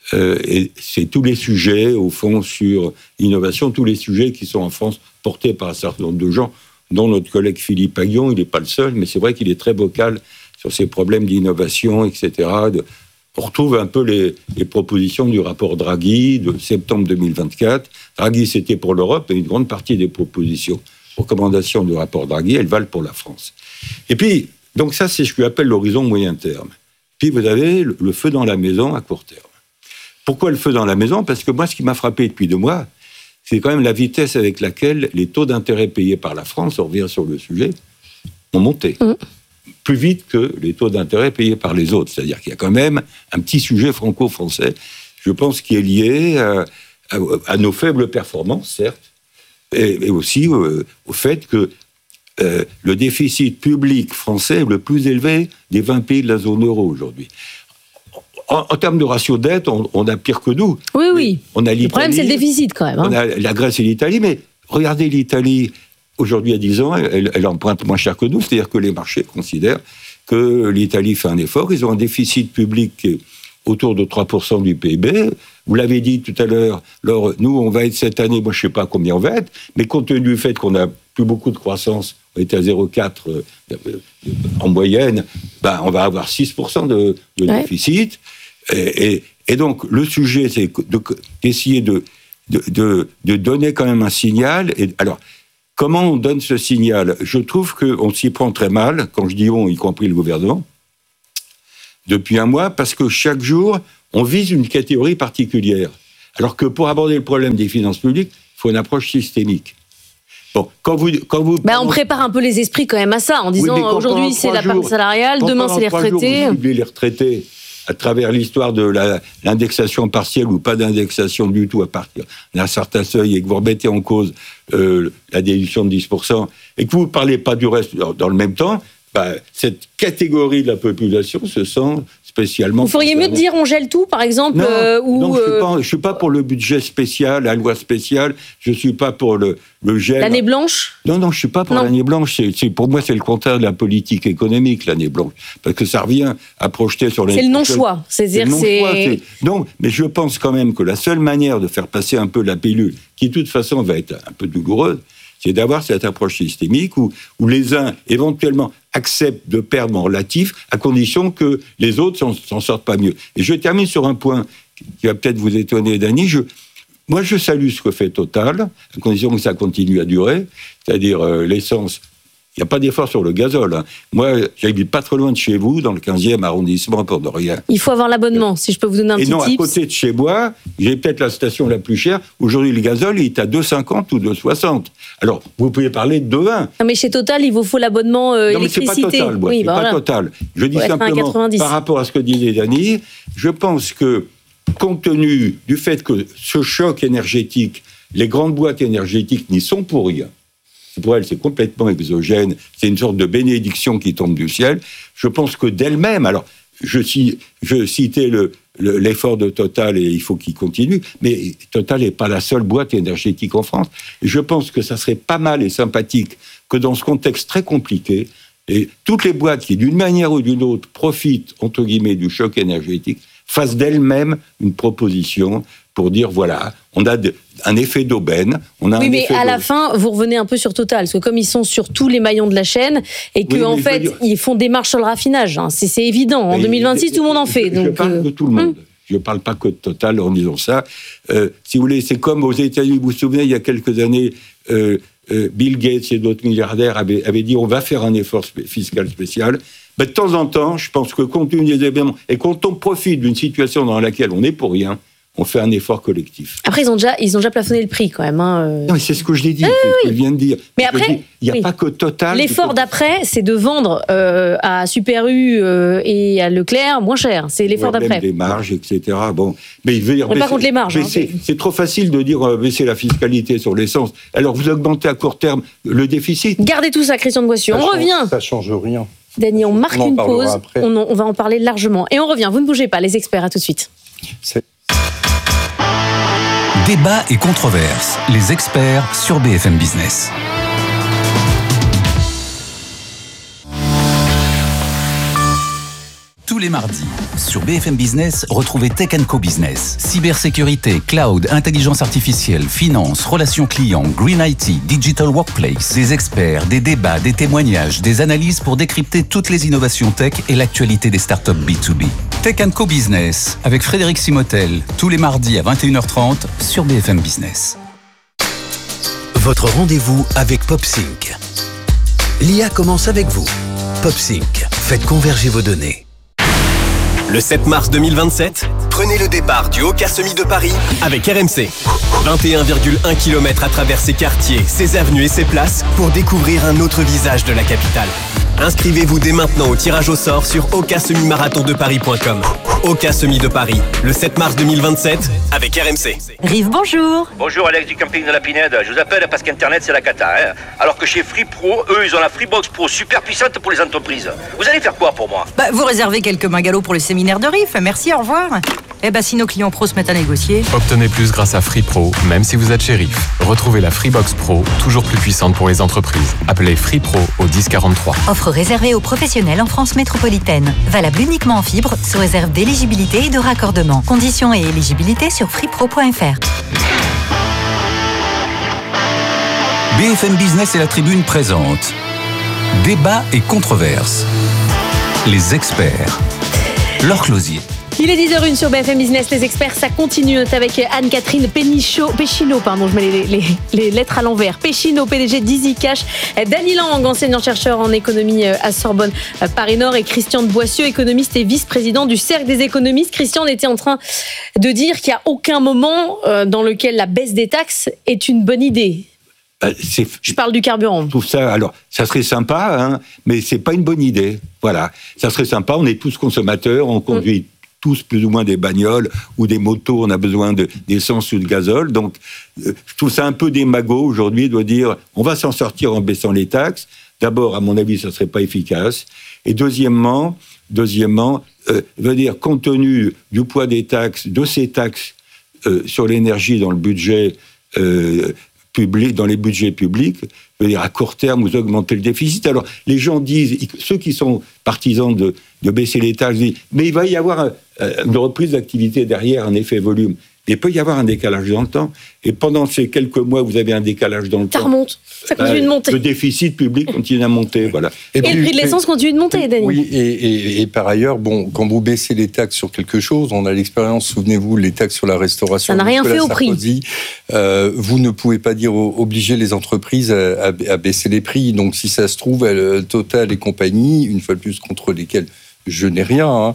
Et c'est tous les sujets, au fond, sur l'innovation, tous les sujets qui sont en France portés par un certain nombre de gens, dont notre collègue Philippe Aghion, il n'est pas le seul, mais c'est vrai qu'il est très vocal sur ces problèmes d'innovation, etc. On retrouve un peu les propositions du rapport Draghi de septembre 2024. Draghi, c'était pour l'Europe, et une grande partie des recommandations du rapport Draghi, elles valent pour la France. Et puis, donc ça, c'est ce que j'appelle l'horizon moyen terme. Puis vous avez le feu dans la maison à court terme. Pourquoi le feu dans la maison ? Parce que moi, ce qui m'a frappé depuis 2 mois, c'est quand même la vitesse avec laquelle les taux d'intérêt payés par la France, on revient sur le sujet, ont monté. Plus vite que les taux d'intérêt payés par les autres. C'est-à-dire qu'il y a quand même un petit sujet franco-français, je pense, qui est lié à nos faibles performances, certes, et aussi au fait que le déficit public français est le plus élevé des 20 pays de la zone euro aujourd'hui. En termes de ratio de dette, on a pire que nous. Oui. On a l'Italie, le problème, c'est le déficit, quand même. On a la Grèce et l'Italie, mais regardez l'Italie, aujourd'hui, à 10 ans, elle emprunte moins cher que nous, c'est-à-dire que les marchés considèrent que l'Italie fait un effort. Ils ont un déficit public qui est autour de 3% du PIB. Vous l'avez dit tout à l'heure, alors, nous, on va être cette année, moi, je ne sais pas combien on va être, mais compte tenu du fait qu'on n'a plus beaucoup de croissance, on était à 0,4 en moyenne, on va avoir 6% de déficit. Et donc, le sujet, c'est d'essayer de donner quand même un signal. Et, alors, comment on donne ce signal ? Je trouve qu'on s'y prend très mal, quand je dis on, y compris le gouvernement, depuis un mois, parce que chaque jour, on vise une catégorie particulière. Alors que pour aborder le problème des finances publiques, il faut une approche systémique. Bon, quand vous on prépare un peu les esprits quand même à ça, en disant aujourd'hui c'est la part salariale, demain c'est les retraités. Vous ciblez les retraités à travers l'histoire de l'indexation partielle ou pas d'indexation du tout à partir d'un certain seuil, et que vous remettez en cause la déduction de 10%, et que vous ne parlez pas du reste dans le même temps, cette catégorie de la population se sent spécialement... Vous feriez mieux de dire on gèle tout, par exemple Non, je ne suis pas pour le budget spécial, la loi spéciale, je ne suis pas pour le gel... L'année blanche ? Non, je ne suis pas pour l'année blanche. Pour moi, c'est le contraire de la politique économique, l'année blanche. Parce que ça revient à projeter sur les... C'est le non-choix. Non, mais je pense quand même que la seule manière de faire passer un peu la pilule, qui de toute façon va être un peu douloureuse, c'est d'avoir cette approche systémique où les uns, éventuellement, acceptent de perdre en relatif, à condition que les autres s'en sortent pas mieux. Et je termine sur un point qui va peut-être vous étonner, Dany. Moi, je salue ce que fait Total, à condition que ça continue à durer, c'est-à-dire l'essence. Il n'y a pas d'effort sur le gazole. Hein. Moi, j'habite pas trop loin de chez vous, dans le 15e arrondissement, pour de rien. Il faut avoir l'abonnement, si je peux vous donner un petit tips. Et non, à côté de chez moi, j'ai peut-être la station la plus chère. Aujourd'hui, le gazole, il est à 2,50 ou 2,60. Alors, vous pouvez parler de 2,20. Non, mais chez Total, il vous faut l'abonnement électricité. Non, mais c'est pas Total, oui, c'est pas Total. Je dis simplement, par rapport à ce que disait Dany, je pense que, compte tenu du fait que ce choc énergétique, les grandes boîtes énergétiques n'y sont pour rien. Pour elles, c'est complètement exogène. C'est une sorte de bénédiction qui tombe du ciel. Je pense que d'elle-même, alors, je citais l'effort de Total et il faut qu'il continue, mais Total n'est pas la seule boîte énergétique en France. Et je pense que ça serait pas mal et sympathique que dans ce contexte très compliqué, et toutes les boîtes qui, d'une manière ou d'une autre, profitent, entre guillemets, du choc énergétique, fassent d'elles-mêmes une proposition pour dire, voilà, on a un effet d'aubaine. Oui, mais à la fin, vous revenez un peu sur Total, parce que comme ils sont sur tous les maillons de la chaîne, et qu'en fait, ils font des marches sur le raffinage, hein, c'est évident. En 2026, tout le monde en fait. Je parle de tout le monde. Je ne parle pas que de Total en disant ça. Si vous voulez, c'est comme aux États-Unis, vous vous souvenez, il y a quelques années, Bill Gates et d'autres milliardaires avaient dit on va faire un effort fiscal spécial. De temps en temps, je pense que compte tenu des événements, et quand on profite d'une situation dans laquelle on n'est pour rien, on fait un effort collectif. Après, ils ont déjà plafonné le prix quand même. Hein. Non, mais c'est ce que je l'ai dit, c'est ce que je viens de dire. Mais après, il n'y a pas que Total. L'effort d'après, c'est de vendre à Super U et à Leclerc moins cher. C'est l'effort d'après. Des marges, etc. Bon, mais il veut dire. On n'est pas contre les marges. C'est trop facile de dire baisser la fiscalité sur l'essence. Alors vous augmentez à court terme le déficit. Gardez tout ça, Christian de Boissieu. On revient. Ça change rien. Dany, on marque une pause. On va en parler largement. Et on revient. Vous ne bougez pas, les experts. À tout de suite. Débat et controverse. Les experts sur BFM Business. Tous les mardis, sur BFM Business, retrouvez Tech & Co Business. Cybersécurité, cloud, intelligence artificielle, finance, relations clients, green IT, digital workplace. Des experts, des débats, des témoignages, des analyses pour décrypter toutes les innovations tech et l'actualité des startups B2B. Tech & Co Business, avec Frédéric Simotel, tous les mardis à 21h30 sur BFM Business. Votre rendez-vous avec PopSync. L'IA commence avec vous. PopSync, faites converger vos données. Le 7 mars 2027, prenez le départ du Oka Semi de Paris avec RMC. 21,1 km à travers ses quartiers, ses avenues et ses places pour découvrir un autre visage de la capitale. Inscrivez-vous dès maintenant au tirage au sort sur okasemimarathondeparis.com. Oka Semi de Paris, le 7 mars 2027 avec RMC. Rive, bonjour. Bonjour Alex du camping de la Pinède. Je vous appelle parce qu'Internet c'est la cata. Hein. Alors que chez Free Pro, eux ils ont la Freebox Pro super puissante pour les entreprises. Vous allez faire quoi pour moi ? Vous réservez quelques bungalows pour le séminaire de Rive. Merci, au revoir. Si nos clients pros se mettent à négocier. Obtenez plus grâce à Free Pro, même si vous êtes chez Rive. Retrouvez la Freebox Pro, toujours plus puissante pour les entreprises. Appelez Free Pro au 1043. Offre réservée aux professionnels en France métropolitaine. Valable uniquement en fibre, sous réserve d'éligibilité et de raccordement. Conditions et éligibilité sur freepro.fr. BFM Business et la Tribune présentent Débat et controverses. Les experts. Laure Closier. Il est 10h01 sur BFM Business, les experts, ça continue avec Anne-Catherine Péchino, je mets les lettres à l'envers. Péchino, PDG d'EasyCash, Dany Lang, enseignant-chercheur en économie à Sorbonne Paris-Nord, et Christian de Boissieu, économiste et vice-président du Cercle des économistes. Christian, on était en train de dire qu'il n'y a aucun moment dans lequel la baisse des taxes est une bonne idée. Je parle du carburant. Je trouve ça, alors, ça serait sympa, hein, mais c'est pas une bonne idée. Voilà. Ça serait sympa, on est tous consommateurs, on conduit tous plus ou moins des bagnoles ou des motos, on a besoin d'essence ou de gazole. Donc, je trouve ça un peu démago aujourd'hui de dire on va s'en sortir en baissant les taxes. D'abord, à mon avis, ça ne serait pas efficace. Et deuxièmement, veut dire, compte tenu du poids des taxes, de ces taxes sur l'énergie dans le budget public, dans les budgets publics, veut dire à court terme, vous augmentez le déficit. Alors, les gens disent, ceux qui sont partisans de baisser les taxes, disent, mais il va y avoir une reprise d'activité derrière, un effet volume. Il peut y avoir un décalage dans le temps. Et pendant ces quelques mois, vous avez un décalage dans le temps. Ça remonte. Ça continue de monter. Le déficit public continue à monter. Voilà. Et le prix de l'essence continue de monter, Dany. Oui, et par ailleurs, quand vous baissez les taxes sur quelque chose, on a l'expérience, souvenez-vous, les taxes sur la restauration. Ça n'a rien fait au prix. Vous ne pouvez pas obliger les entreprises à baisser les prix. Donc, si ça se trouve, Total et compagnie, une fois de plus contre lesquels je n'ai rien,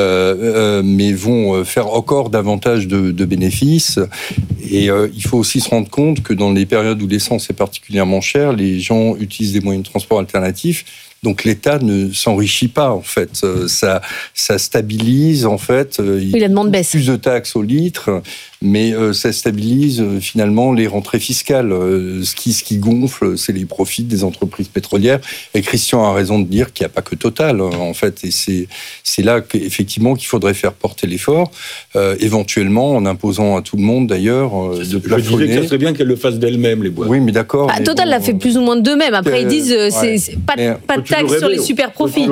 mais vont faire encore davantage de bénéfices. Et il faut aussi se rendre compte que dans les périodes où l'essence est particulièrement chère, les gens utilisent des moyens de transport alternatifs. Donc l'État ne s'enrichit pas, en fait. Ça stabilise, en fait. La demande baisse. Plus de taxes au litre, mais ça stabilise finalement les rentrées fiscales. Ce qui gonfle, c'est les profits des entreprises pétrolières. Et Christian a raison de dire qu'il n'y a pas que Total, en fait. Et c'est là qu'effectivement qu'il faudrait faire porter l'effort, éventuellement en imposant à tout le monde, d'ailleurs, de plafonner. Je disais que ça serait bien qu'elle le fasse d'elle-même, les boîtes. Oui, mais d'accord. Total l'a fait plus ou moins d'eux-mêmes. Après, ils disent c'est pas de taxe sur les super profits.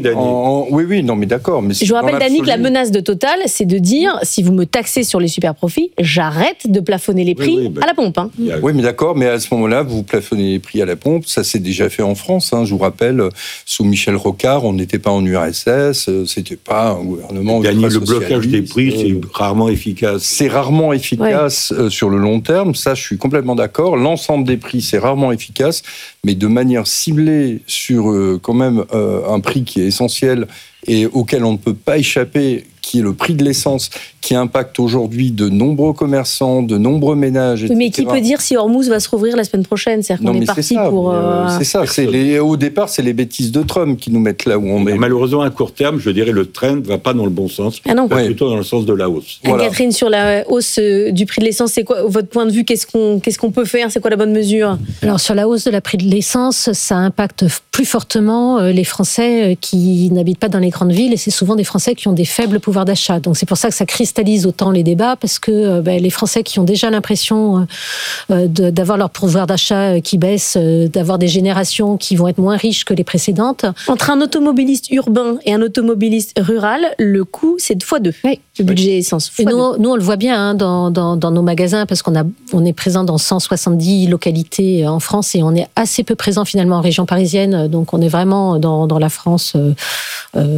Oui, non, mais d'accord. Mais je vous rappelle, Dany, que la menace de Total, c'est de dire si vous me taxez sur les super profits, j'arrête de plafonner les prix à la pompe. Hein. Oui, mais d'accord, mais à ce moment-là, vous plafonnez les prix à la pompe. Ça s'est déjà fait en France. Hein. Je vous rappelle, sous Michel Rocard, on n'était pas en URSS, c'était pas un gouvernement. Le blocage des prix, c'est rarement efficace. C'est rarement efficace sur le long terme. Ça, je suis complètement d'accord. L'ensemble des prix, c'est rarement efficace, mais de manière ciblée sur quand même un prix qui est essentiel et auquel on ne peut pas échapper, qui est le prix de l'essence, qui impacte aujourd'hui de nombreux commerçants, de nombreux ménages, etc. Mais qui peut dire si Hormuz va se rouvrir la semaine prochaine? C'est-à-dire qu'on est parti pour... C'est ça. Au départ, c'est les bêtises de Trump qui nous mettent là où on est. Malheureusement, à court terme, je dirais le trend ne va pas dans le bon sens, plutôt dans le sens de la hausse. Voilà. Catherine, sur la hausse du prix de l'essence, c'est quoi votre point de vue? Qu'est-ce qu'on peut faire? C'est quoi la bonne mesure? Alors, sur la hausse de la prix de l'essence, ça impacte plus fortement les Français qui n'habitent pas dans les grandes villes, et c'est souvent des Français qui ont des faibles pouvoirs d'achat. Donc c'est pour ça que ça cristallise autant les débats, parce que les Français qui ont déjà l'impression d'avoir leur pouvoir d'achat qui baisse, d'avoir des générations qui vont être moins riches que les précédentes. Entre un automobiliste urbain et un automobiliste rural, le coût, c'est 2x2. Oui. Le budget essence. Et nous, on le voit bien dans nos magasins, parce on est présent dans 170 localités en France, et on est assez peu présent finalement en région parisienne. Donc on est vraiment dans la France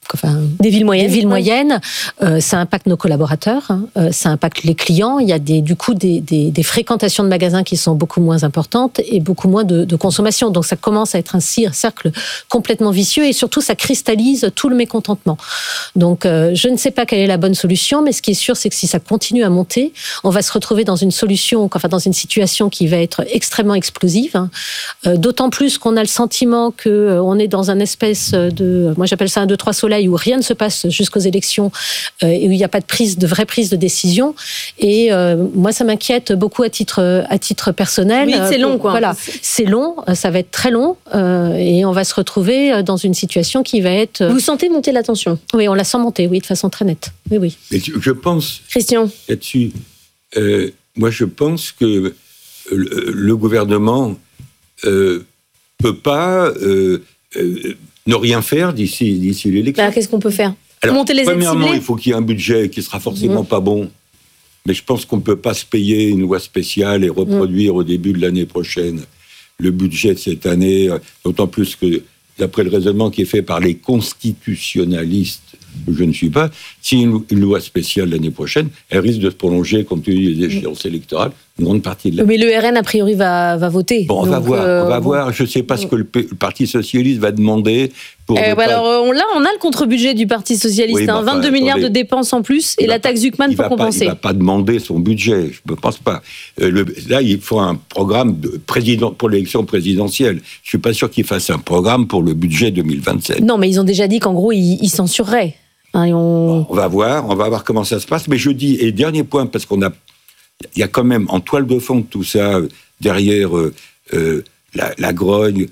des villes moyennes. Ça impacte nos collaborateurs, ça impacte les clients. Il y a du coup des fréquentations de magasins qui sont beaucoup moins importantes et beaucoup moins de consommation. Donc ça commence à être un cercle complètement vicieux et surtout ça cristallise tout le mécontentement. Donc je ne sais pas quelle est la bonne solution, mais ce qui est sûr, c'est que si ça continue à monter, on va se retrouver dans une situation qui va être extrêmement explosive. D'autant plus qu'on a le sentiment qu'on est dans un espèce moi j'appelle ça un 2-3 soleil, où rien ne se passe jusqu'aux élections et où il n'y a pas de vraie prise de décision. Et moi, ça m'inquiète beaucoup à titre personnel. Oui, c'est long, quoi. Voilà, c'est long, ça va être très long et on va se retrouver dans une situation qui va être... Vous sentez monter la tension ? Oui, on la sent monter, oui, de façon très nette. Oui. Mais je pense... Christian ? Là-dessus, moi, je pense que le gouvernement peut pas... ne rien faire d'ici l'élection. Qu'est-ce qu'on peut faire ? Alors, monter les aides ciblées ? premièrement, il faut qu'il y ait un budget qui sera forcément pas bon. Mais je pense qu'on ne peut pas se payer une loi spéciale et reproduire au début de l'année prochaine le budget de cette année, d'autant plus que, d'après le raisonnement qui est fait par les constitutionnalistes, je ne suis pas, si une loi spéciale l'année prochaine, elle risque de se prolonger compte tenu des échéances électorales, une grande partie de l'année. Mais le RN, a priori, va voter. Bon, on va voir. Je ne sais pas ce que le Parti socialiste va demander. Alors, on a le contre-budget du Parti socialiste, oui, 22 milliards de dépenses en plus, et la taxe Zuckman pour compenser. Il ne va pas demander son budget, je ne pense pas. Là, il faut un programme pour l'élection présidentielle. Je ne suis pas sûr qu'il fasse un programme pour le budget 2027. Non, mais ils ont déjà dit qu'en gros, ils censureraient. On va voir comment ça se passe. Mais je dis, et dernier point, parce il y a quand même en toile de fond de tout ça, derrière la grogne,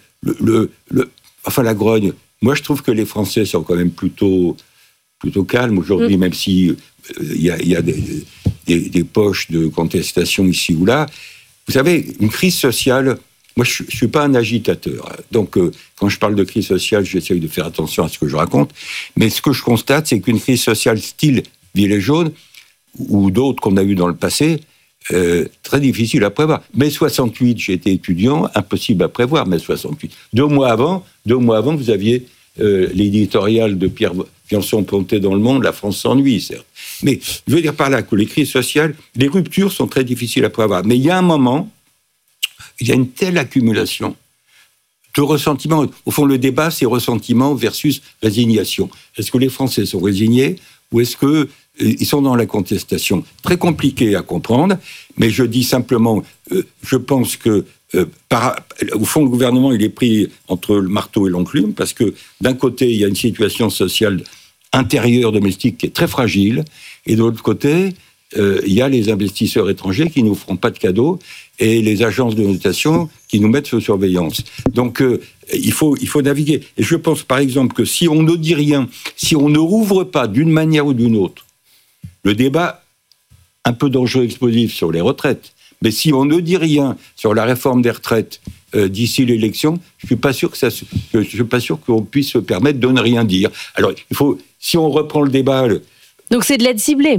la grogne. Moi, je trouve que les Français sont quand même plutôt calmes aujourd'hui, même si il y a des poches de contestation ici ou là. Vous savez, une crise sociale. Moi, je ne suis pas un agitateur. Donc, quand je parle de crise sociale, j'essaye de faire attention à ce que je raconte. Mais ce que je constate, c'est qu'une crise sociale style Gilets jaunes, ou d'autres qu'on a eues dans le passé, très difficile à prévoir. Mai 68, j'étais étudiant, impossible à prévoir, mai 68. 2 mois avant, vous aviez l'éditorial de Pierre Viançon-Pontet dans Le Monde, La France s'ennuie, certes. Mais je veux dire par là que les crises sociales, les ruptures sont très difficiles à prévoir. Mais il y a un moment, il y a une telle accumulation de ressentiments. Au fond, le débat, c'est ressentiment versus résignation. Est-ce que les Français sont résignés ou est-ce qu'ils sont dans la contestation ? Très compliqué à comprendre, mais je dis simplement, je pense que, au fond, le gouvernement, il est pris entre le marteau et l'enclume, parce que d'un côté, il y a une situation sociale intérieure domestique qui est très fragile, et de l'autre côté, il y a les investisseurs étrangers qui ne nous feront pas de cadeaux et les agences de notation qui nous mettent sous surveillance. Donc, il faut naviguer. Et je pense, par exemple, que si on ne dit rien, si on ne rouvre pas d'une manière ou d'une autre le débat un peu dangereux, explosif sur les retraites, mais si on ne dit rien sur la réforme des retraites d'ici l'élection, je suis pas sûr qu'on puisse se permettre de ne rien dire. Alors, si on reprend le débat... Donc, c'est de l'aide ciblée.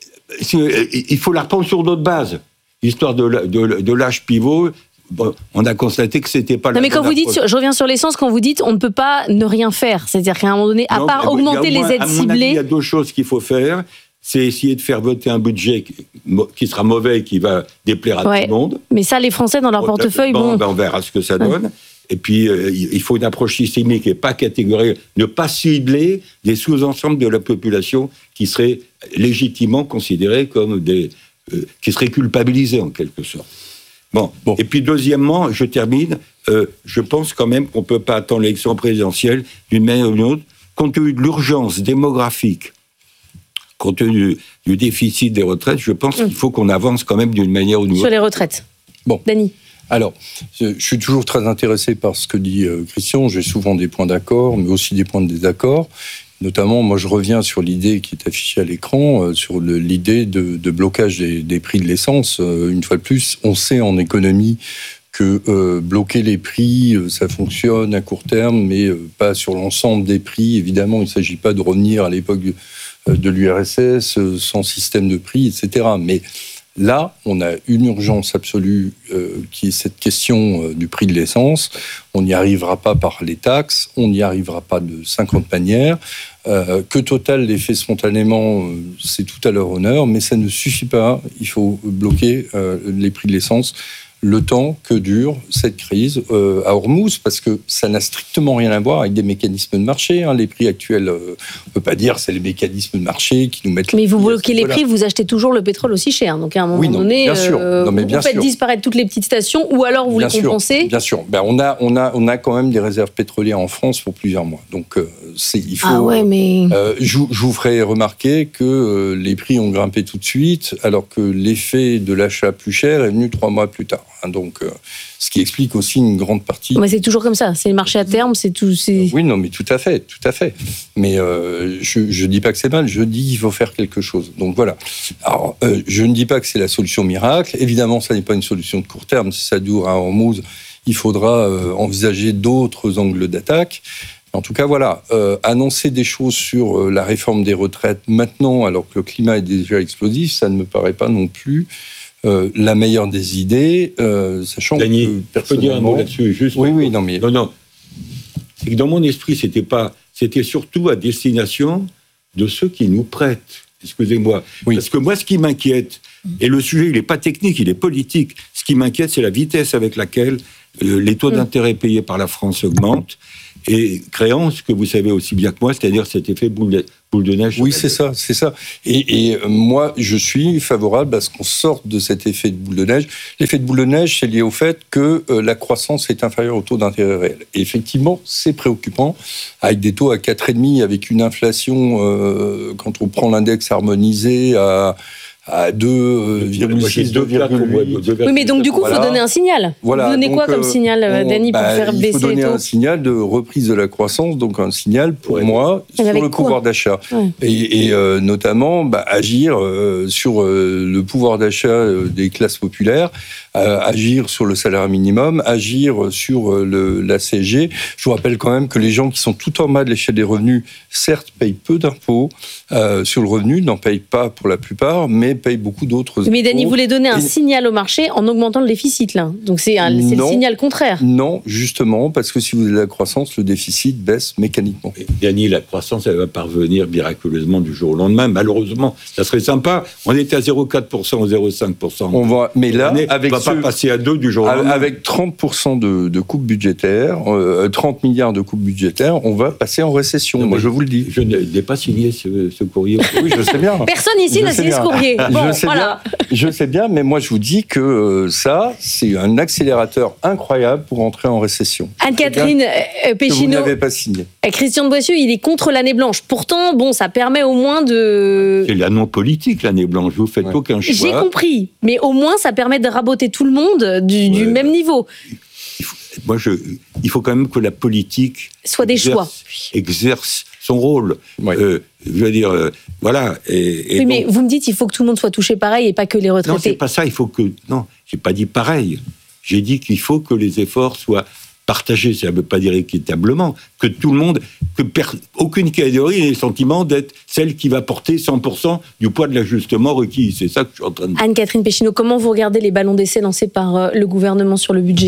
Il faut la reprendre sur d'autres bases. L'histoire de l'âge pivot, bon, on a constaté que c'était pas... Non, mais quand vous dites, je reviens sur l'essence, quand vous dites on ne peut pas ne rien faire, c'est-à-dire qu'à un moment donné, à part augmenter les aides ciblées... Il y a 2 choses qu'il faut faire, c'est essayer de faire voter un budget qui sera mauvais et qui va déplaire à tout le monde. Mais ça, les Français, dans leur portefeuille, on verra ce que ça donne. Et puis, il faut une approche systémique et pas catégorielle, ne pas cibler des sous-ensembles de la population qui seraient légitimement considérés comme qui seraient culpabilisés en quelque sorte. Bon. Et puis deuxièmement, je termine, je pense quand même qu'on ne peut pas attendre l'élection présidentielle d'une manière ou d'une autre, compte tenu de l'urgence démographique, compte tenu du déficit des retraites, je pense qu'il faut qu'on avance quand même d'une manière ou d'une autre. Sur les retraites. Bon. Dany. Alors, je suis toujours très intéressé par ce que dit Christian. J'ai souvent des points d'accord, mais aussi des points de désaccord. Notamment, moi, je reviens sur l'idée qui est affichée à l'écran, sur l'idée de blocage des prix de l'essence. Une fois de plus, on sait en économie que bloquer les prix, ça fonctionne à court terme, mais pas sur l'ensemble des prix. Évidemment, il ne s'agit pas de revenir à l'époque de l'URSS, sans système de prix, etc. Mais là, on a une urgence absolue qui est cette question du prix de l'essence. On n'y arrivera pas par les taxes, on n'y arrivera pas de 50 manières. Que Total les fait spontanément, c'est tout à leur honneur, mais ça ne suffit pas. Il faut bloquer les prix de l'essence le temps que dure cette crise à Hormuz, parce que ça n'a strictement rien à voir avec des mécanismes de marché. Les prix actuels, on ne peut pas dire que c'est les mécanismes de marché qui nous mettent... Mais vous bloquez les prix, vous achetez toujours le pétrole aussi cher. Donc à un moment donné, bien sûr. vous faites disparaître toutes les petites stations, ou alors vous les compensez. Bien sûr. On a quand même des réserves pétrolières en France pour plusieurs mois. Donc il faut... Ah ouais, mais... je vous ferai remarquer que les prix ont grimpé tout de suite, alors que l'effet de l'achat plus cher est venu 3 mois plus tard. Donc, ce qui explique aussi une grande partie. Mais c'est toujours comme ça. C'est le marché à terme, c'est tout. Oui, non, mais tout à fait. Mais je dis pas que c'est mal. Je dis qu'il faut faire quelque chose. Donc voilà. Alors, je ne dis pas que c'est la solution miracle. Évidemment, ça n'est pas une solution de court terme. Si ça dure à Hormuz, il faudra envisager d'autres angles d'attaque. En tout cas, voilà, annoncer des choses sur la réforme des retraites maintenant, alors que le climat est déjà explosif, ça ne me paraît pas non plus la meilleure des idées, sachant Dany, que personnellement... Je peux dire un mot là-dessus, juste. Oui, non, mais... Non. C'est que dans mon esprit, c'était surtout à destination de ceux qui nous prêtent. Excusez-moi. Oui. Parce que moi, ce qui m'inquiète, et le sujet, il n'est pas technique, il est politique. Ce qui m'inquiète, c'est la vitesse avec laquelle les taux d'intérêt payés par la France augmentent, et créant ce que vous savez aussi bien que moi, c'est-à-dire cet effet boule de neige. Oui, c'est ça. Et moi, je suis favorable à ce qu'on sorte de cet effet de boule de neige. L'effet de boule de neige, c'est lié au fait que la croissance est inférieure au taux d'intérêt réel. Et effectivement, c'est préoccupant, avec des taux à 4,5, avec une inflation, quand on prend l'index harmonisé à 2,6, 2,8. Oui, mais donc du coup, il faut donner un signal. Voilà, vous donnez quoi comme signal, Dany, pour faire baisser les taux ? Il faut donner un signal de reprise de la croissance, donc un signal, pour moi, sur le pouvoir d'achat. Ouais. Et notamment, agir sur le pouvoir d'achat des classes populaires, agir sur le salaire minimum, agir sur la CSG. Je vous rappelle quand même que les gens qui sont tout en bas de l'échelle des revenus, certes, payent peu d'impôts sur le revenu, n'en payent pas pour la plupart, mais payent beaucoup d'autres impôts. Mais Dany voulait donner un signal au marché en augmentant le déficit, là. Donc c'est le signal contraire. Non, justement, parce que si vous avez de la croissance, le déficit baisse mécaniquement. Et Dany, la croissance, elle va parvenir miraculeusement du jour au lendemain. Malheureusement, ça serait sympa. On était à 0,4% ou 0,5%. Mais là, avec pas passer à 2 du jour au lendemain. Avec 30% de coupes budgétaires, 30 milliards de coupes budgétaires, on va passer en récession. Moi, je vous le dis. Je n'ai pas signé ce courrier. Oui, je sais bien. Personne ici n'a signé ce courrier. Bon, je sais bien, mais moi, je vous dis que ça, c'est un accélérateur incroyable pour entrer en récession. Anne-Catherine Péchineau. Vous n'avez pas signé. Christian de Boissieu, il est contre l'année blanche. Pourtant, ça permet au moins de... C'est la non-politique, l'année blanche. Vous faites aucun choix. J'ai compris. Mais au moins, ça permet de raboter tout le monde du même niveau. Il faut quand même que la politique soit des choix. Exerce son rôle. Ouais. Je veux dire, voilà. Oui, mais vous me dites, il faut que tout le monde soit touché pareil et pas que les retraités. Non, c'est pas ça. Il faut que... Non, j'ai pas dit pareil. J'ai dit qu'il faut que les efforts soient partagés. Ça ne veut pas dire équitablement. Que tout le monde... aucune catégorie n'ait le sentiment d'être celle qui va porter 100% du poids de l'ajustement requis. C'est ça que je suis en train de dire. Anne-Catherine Péchineau, comment vous regardez les ballons d'essai lancés par le gouvernement sur le budget ?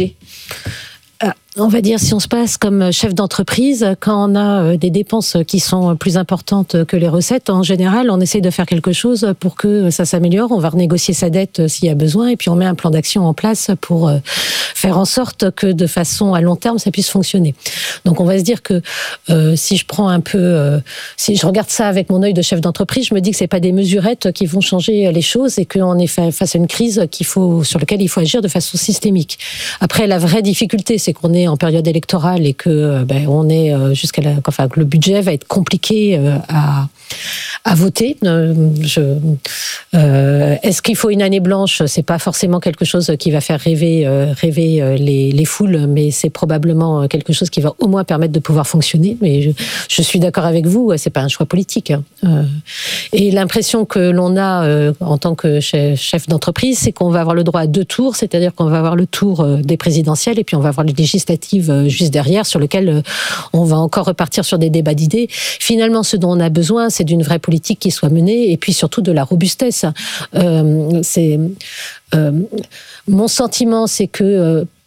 On va dire, si on se passe comme chef d'entreprise, quand on a des dépenses qui sont plus importantes que les recettes, en général, on essaie de faire quelque chose pour que ça s'améliore. On va renégocier sa dette s'il y a besoin, et puis on met un plan d'action en place pour faire en sorte que de façon à long terme, ça puisse fonctionner. Donc on va se dire que si je prends un peu, si je regarde ça avec mon œil de chef d'entreprise, je me dis que c'est pas des mesurettes qui vont changer les choses et qu'on est face à une crise sur laquelle il faut agir de façon systémique. Après, la vraie difficulté, c'est qu'on est en période électorale et que on est que le budget va être compliqué à voter. Est-ce qu'il faut une année blanche ? C'est pas forcément quelque chose qui va faire rêver les foules, mais c'est probablement quelque chose qui va au moins permettre de pouvoir fonctionner. Mais je suis d'accord avec vous, c'est pas un choix politique. Et l'impression que l'on a en tant que chef d'entreprise, c'est qu'on va avoir le droit à 2 tours, c'est-à-dire qu'on va avoir le tour des présidentielles et puis on va avoir les législatives juste derrière, sur lequel on va encore repartir sur des débats d'idées. Finalement, ce dont on a besoin, c'est d'une vraie politique qui soit menée et puis surtout de la robustesse. Mon sentiment, c'est que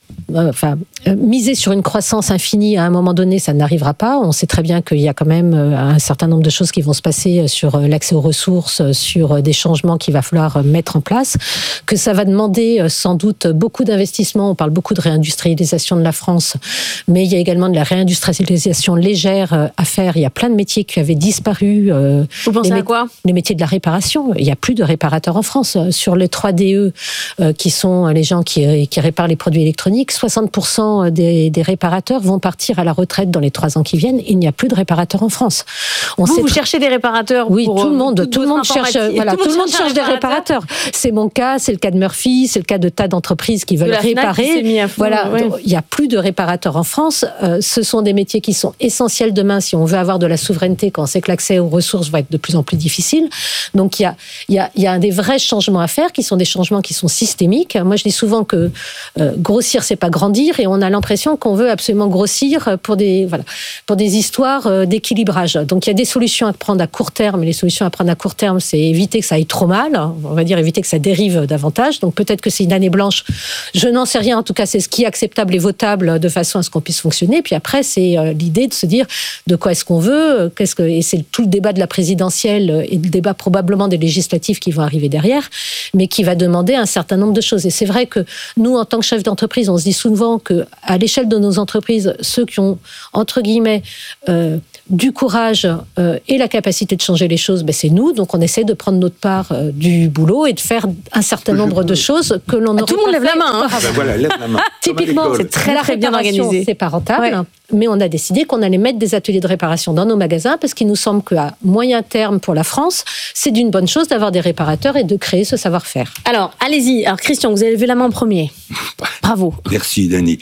miser sur une croissance infinie à un moment donné, ça n'arrivera pas. On sait très bien qu'il y a quand même un certain nombre de choses qui vont se passer sur l'accès aux ressources, sur des changements qu'il va falloir mettre en place, que ça va demander sans doute beaucoup d'investissements. On parle beaucoup de réindustrialisation de la France, mais il y a également de la réindustrialisation légère à faire. Il y a plein de métiers qui avaient disparu. Vous pensez à quoi ? Les métiers de la réparation. Il n'y a plus de réparateurs en France. Sur les 3DE, qui sont les gens qui réparent les produits électroniques, 60% des réparateurs vont partir à la retraite dans les 3 ans qui viennent. Il n'y a plus de réparateurs en France. Vous cherchez des réparateurs ? Oui, tout le monde cherche. Voilà, tout le monde cherche des réparateurs. C'est mon cas, c'est le cas de Murphy, c'est le cas de tas d'entreprises qui veulent réparer. Voilà, il n'y a plus de réparateurs en France. Ce sont des métiers qui sont essentiels demain si on veut avoir de la souveraineté, quand on sait que l'accès aux ressources va être de plus en plus difficile. Donc il y a des vrais changements à faire, qui sont des changements qui sont systémiques. Moi, je dis souvent que grossir, c'est pas grandir, et on a l'impression qu'on veut absolument grossir pour des histoires d'équilibrage. Donc il y a des solutions à prendre à court terme, et les solutions à prendre à court terme, c'est éviter que ça aille trop mal, on va dire éviter que ça dérive davantage. Donc peut-être que c'est une année blanche, je n'en sais rien, en tout cas c'est ce qui est acceptable et votable de façon à ce qu'on puisse fonctionner. Puis après, c'est l'idée de se dire de quoi est-ce qu'on veut, et c'est tout le débat de la présidentielle et le débat probablement des législatives qui vont arriver derrière, mais qui va demander un certain nombre de choses. Et c'est vrai que nous, en tant que chefs d'entreprise, on se dit souvent qu'à l'échelle de nos entreprises, ceux qui ont, entre guillemets, du courage et la capacité de changer les choses, c'est nous. Donc on essaie de prendre notre part du boulot et de faire un certain nombre de choses que l'on aurait tout le monde lève la main. Voilà, lève la main. Typiquement, c'est très bien organisé. C'est pas rentable, mais on a décidé qu'on allait mettre des ateliers de réparation dans nos magasins parce qu'il nous semble qu'à moyen terme pour la France, c'est d'une bonne chose d'avoir des réparateurs et de créer ce savoir-faire. Alors, allez-y. Alors, Christian, vous avez levé la main en premier. Bravo. Merci, Dany.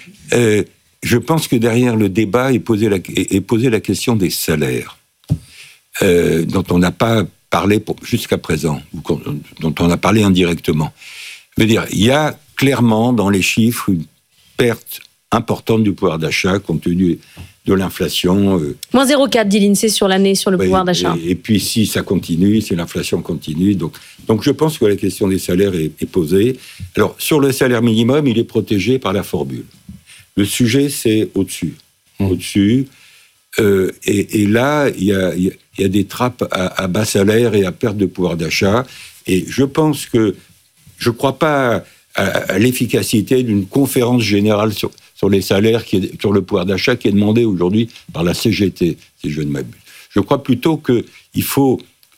Je pense que derrière le débat est posée la question des salaires, dont on n'a pas parlé jusqu'à présent, ou dont on a parlé indirectement. Je veux dire, il y a clairement dans les chiffres une perte importante du pouvoir d'achat compte tenu de l'inflation. Moins 0,4 dit l'INSEE sur l'année sur le pouvoir d'achat. Et puis si ça continue, si l'inflation continue, donc je pense que la question des salaires est posée. Alors sur le salaire minimum, il est protégé par la formule. Le sujet, c'est au-dessus. Au-dessus. Et là, il y a des trappes à bas salaire et à perte de pouvoir d'achat. Et je pense que je ne crois pas à l'efficacité d'une conférence générale sur les salaires, sur le pouvoir d'achat qui est demandée aujourd'hui par la CGT, si je ne m'abuse. Je crois plutôt qu'il faut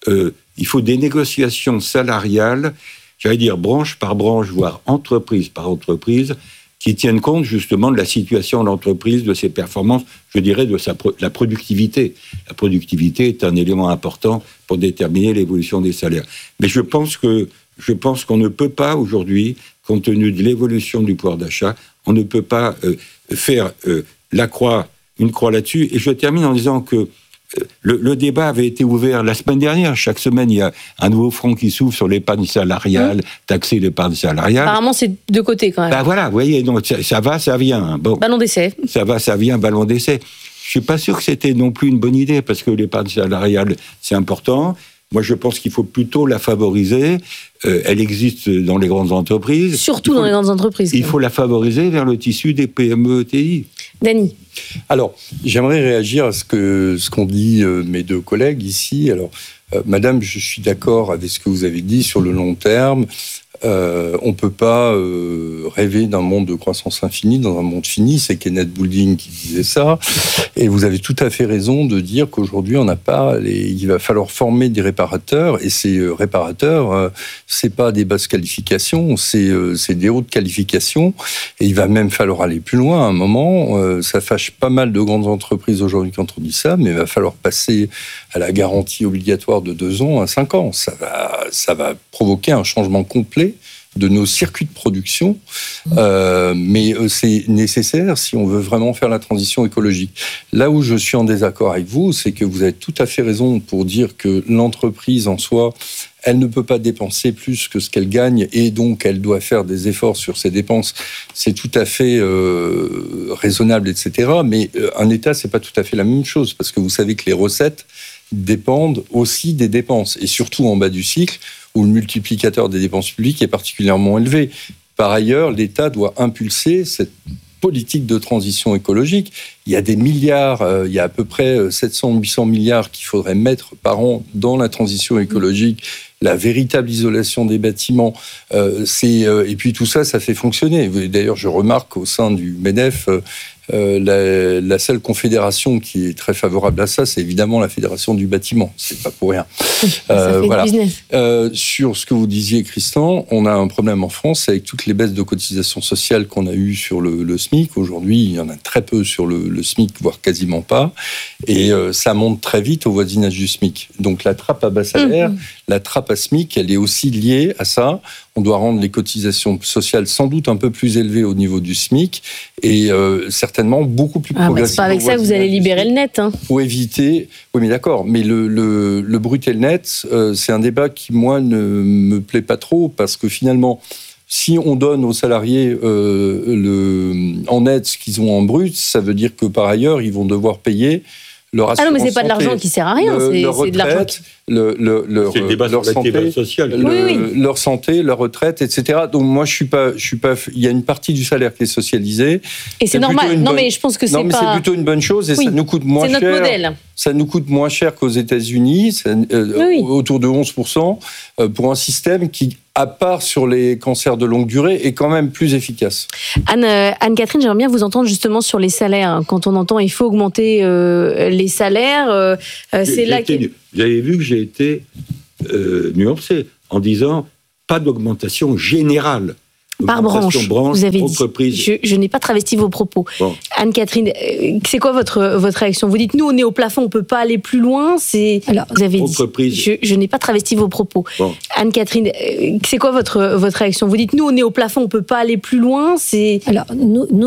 des négociations salariales, j'allais dire branche par branche, voire entreprise par entreprise, qui tiennent compte justement de la situation de l'entreprise, de ses performances, je dirais de la productivité. La productivité est un élément important pour déterminer l'évolution des salaires. Mais je pense qu'on ne peut pas aujourd'hui, compte tenu de l'évolution du pouvoir d'achat, on ne peut pas faire une croix là-dessus. Et je termine en disant que le débat avait été ouvert la semaine dernière. Chaque semaine, il y a un nouveau front qui s'ouvre sur l'épargne salariale, taxer l'épargne salariale. Apparemment, c'est de côté quand même. Voilà, vous voyez, donc ça va, ça vient. Hein. Bon, ballon d'essai. Ça va, ça vient, ballon d'essai. Je suis pas sûr que c'était non plus une bonne idée, parce que l'épargne salariale, c'est important. Moi, je pense qu'il faut plutôt la favoriser. Elle existe dans les grandes entreprises. Surtout dans les grandes entreprises. Il faut la favoriser vers le tissu des PME ETI. Dany. Alors, j'aimerais réagir à ce qu'ont dit mes deux collègues ici. Alors, Madame, je suis d'accord avec ce que vous avez dit sur le long terme. On ne peut pas rêver d'un monde de croissance infinie dans un monde fini. C'est Kenneth Boulding qui disait ça. Et vous avez tout à fait raison de dire qu'aujourd'hui, on n'a pas il va falloir former des réparateurs. Et ces réparateurs, c'est pas des basses qualifications, c'est des hautes qualifications. Et il va même falloir aller plus loin à un moment. Ça fâche pas mal de grandes entreprises aujourd'hui quand on dit ça, mais il va falloir passer à la garantie obligatoire de 2 ans à 5 ans. Ça va provoquer un changement complet de nos circuits de production, mais c'est nécessaire si on veut vraiment faire la transition écologique. Là où je suis en désaccord avec vous, c'est que vous avez tout à fait raison pour dire que l'entreprise en soi, elle ne peut pas dépenser plus que ce qu'elle gagne et donc elle doit faire des efforts sur ses dépenses. C'est tout à fait raisonnable, etc. Mais un État, c'est pas tout à fait la même chose parce que vous savez que les recettes dépendent aussi des dépenses et surtout en bas du cycle où le multiplicateur des dépenses publiques est particulièrement élevé. Par ailleurs, l'État doit impulser cette politique de transition écologique. Il y a des milliards, il y a à peu près 700-800 milliards qu'il faudrait mettre par an dans la transition écologique, la véritable isolation des bâtiments. Et puis tout ça, ça fait fonctionner. D'ailleurs, je remarque au sein du MEDEF, la seule confédération qui est très favorable à ça, c'est évidemment la Fédération du bâtiment. C'est pas pour rien. Voilà. Sur ce que vous disiez, Christian, on a un problème en France avec toutes les baisses de cotisations sociales qu'on a eues sur le SMIC. Aujourd'hui, il y en a très peu sur le SMIC, voire quasiment pas. Et ça monte très vite au voisinage du SMIC. Donc la trappe à bas salaire, la trappe à SMIC, elle est aussi liée à ça. On doit rendre les cotisations sociales sans doute un peu plus élevées au niveau du SMIC et certainement beaucoup plus progressives. C'est pas avec ça que vous allez libérer le net. Pour éviter... Oui, mais d'accord. Mais le brut et le net, c'est un débat qui, moi, ne me plaît pas trop parce que finalement, si on donne aux salariés en net ce qu'ils ont en brut, ça veut dire que par ailleurs, ils vont devoir payer leur assurance non, mais c'est pas de l'argent santé, qui sert à rien, c'est de l'argent qui... c'est le débat sur l'activité sociale. Leur santé, leur retraite, etc. Donc moi, je suis pas. Il y a une partie du salaire qui est socialisée. Et c'est normal. Mais je pense que c'est pas. Non, mais c'est plutôt une bonne chose et ça nous coûte moins cher. C'est notre modèle. Ça nous coûte moins cher qu'aux États-Unis, autour de 11%, pour un système qui, à part sur les cancers de longue durée, est quand même plus efficace. Anne-Catherine, j'aimerais bien vous entendre justement sur les salaires. Quand on entend il faut augmenter les salaires, c'est là que... Vous avez vu que j'ai été nuancé en disant pas d'augmentation générale. Par branche, vous avez entreprise. dit. Je n'ai pas travesti vos propos. Bon. Anne-Catherine, c'est quoi votre réaction? Vous dites, nous, on est au plafond, on ne peut pas aller plus loin. Alors, vous avez dit. Je n'ai pas travesti vos propos. Bon. Anne-Catherine, c'est quoi votre réaction? Vous dites, nous, on est au plafond, on ne peut pas aller plus loin. Alors, nous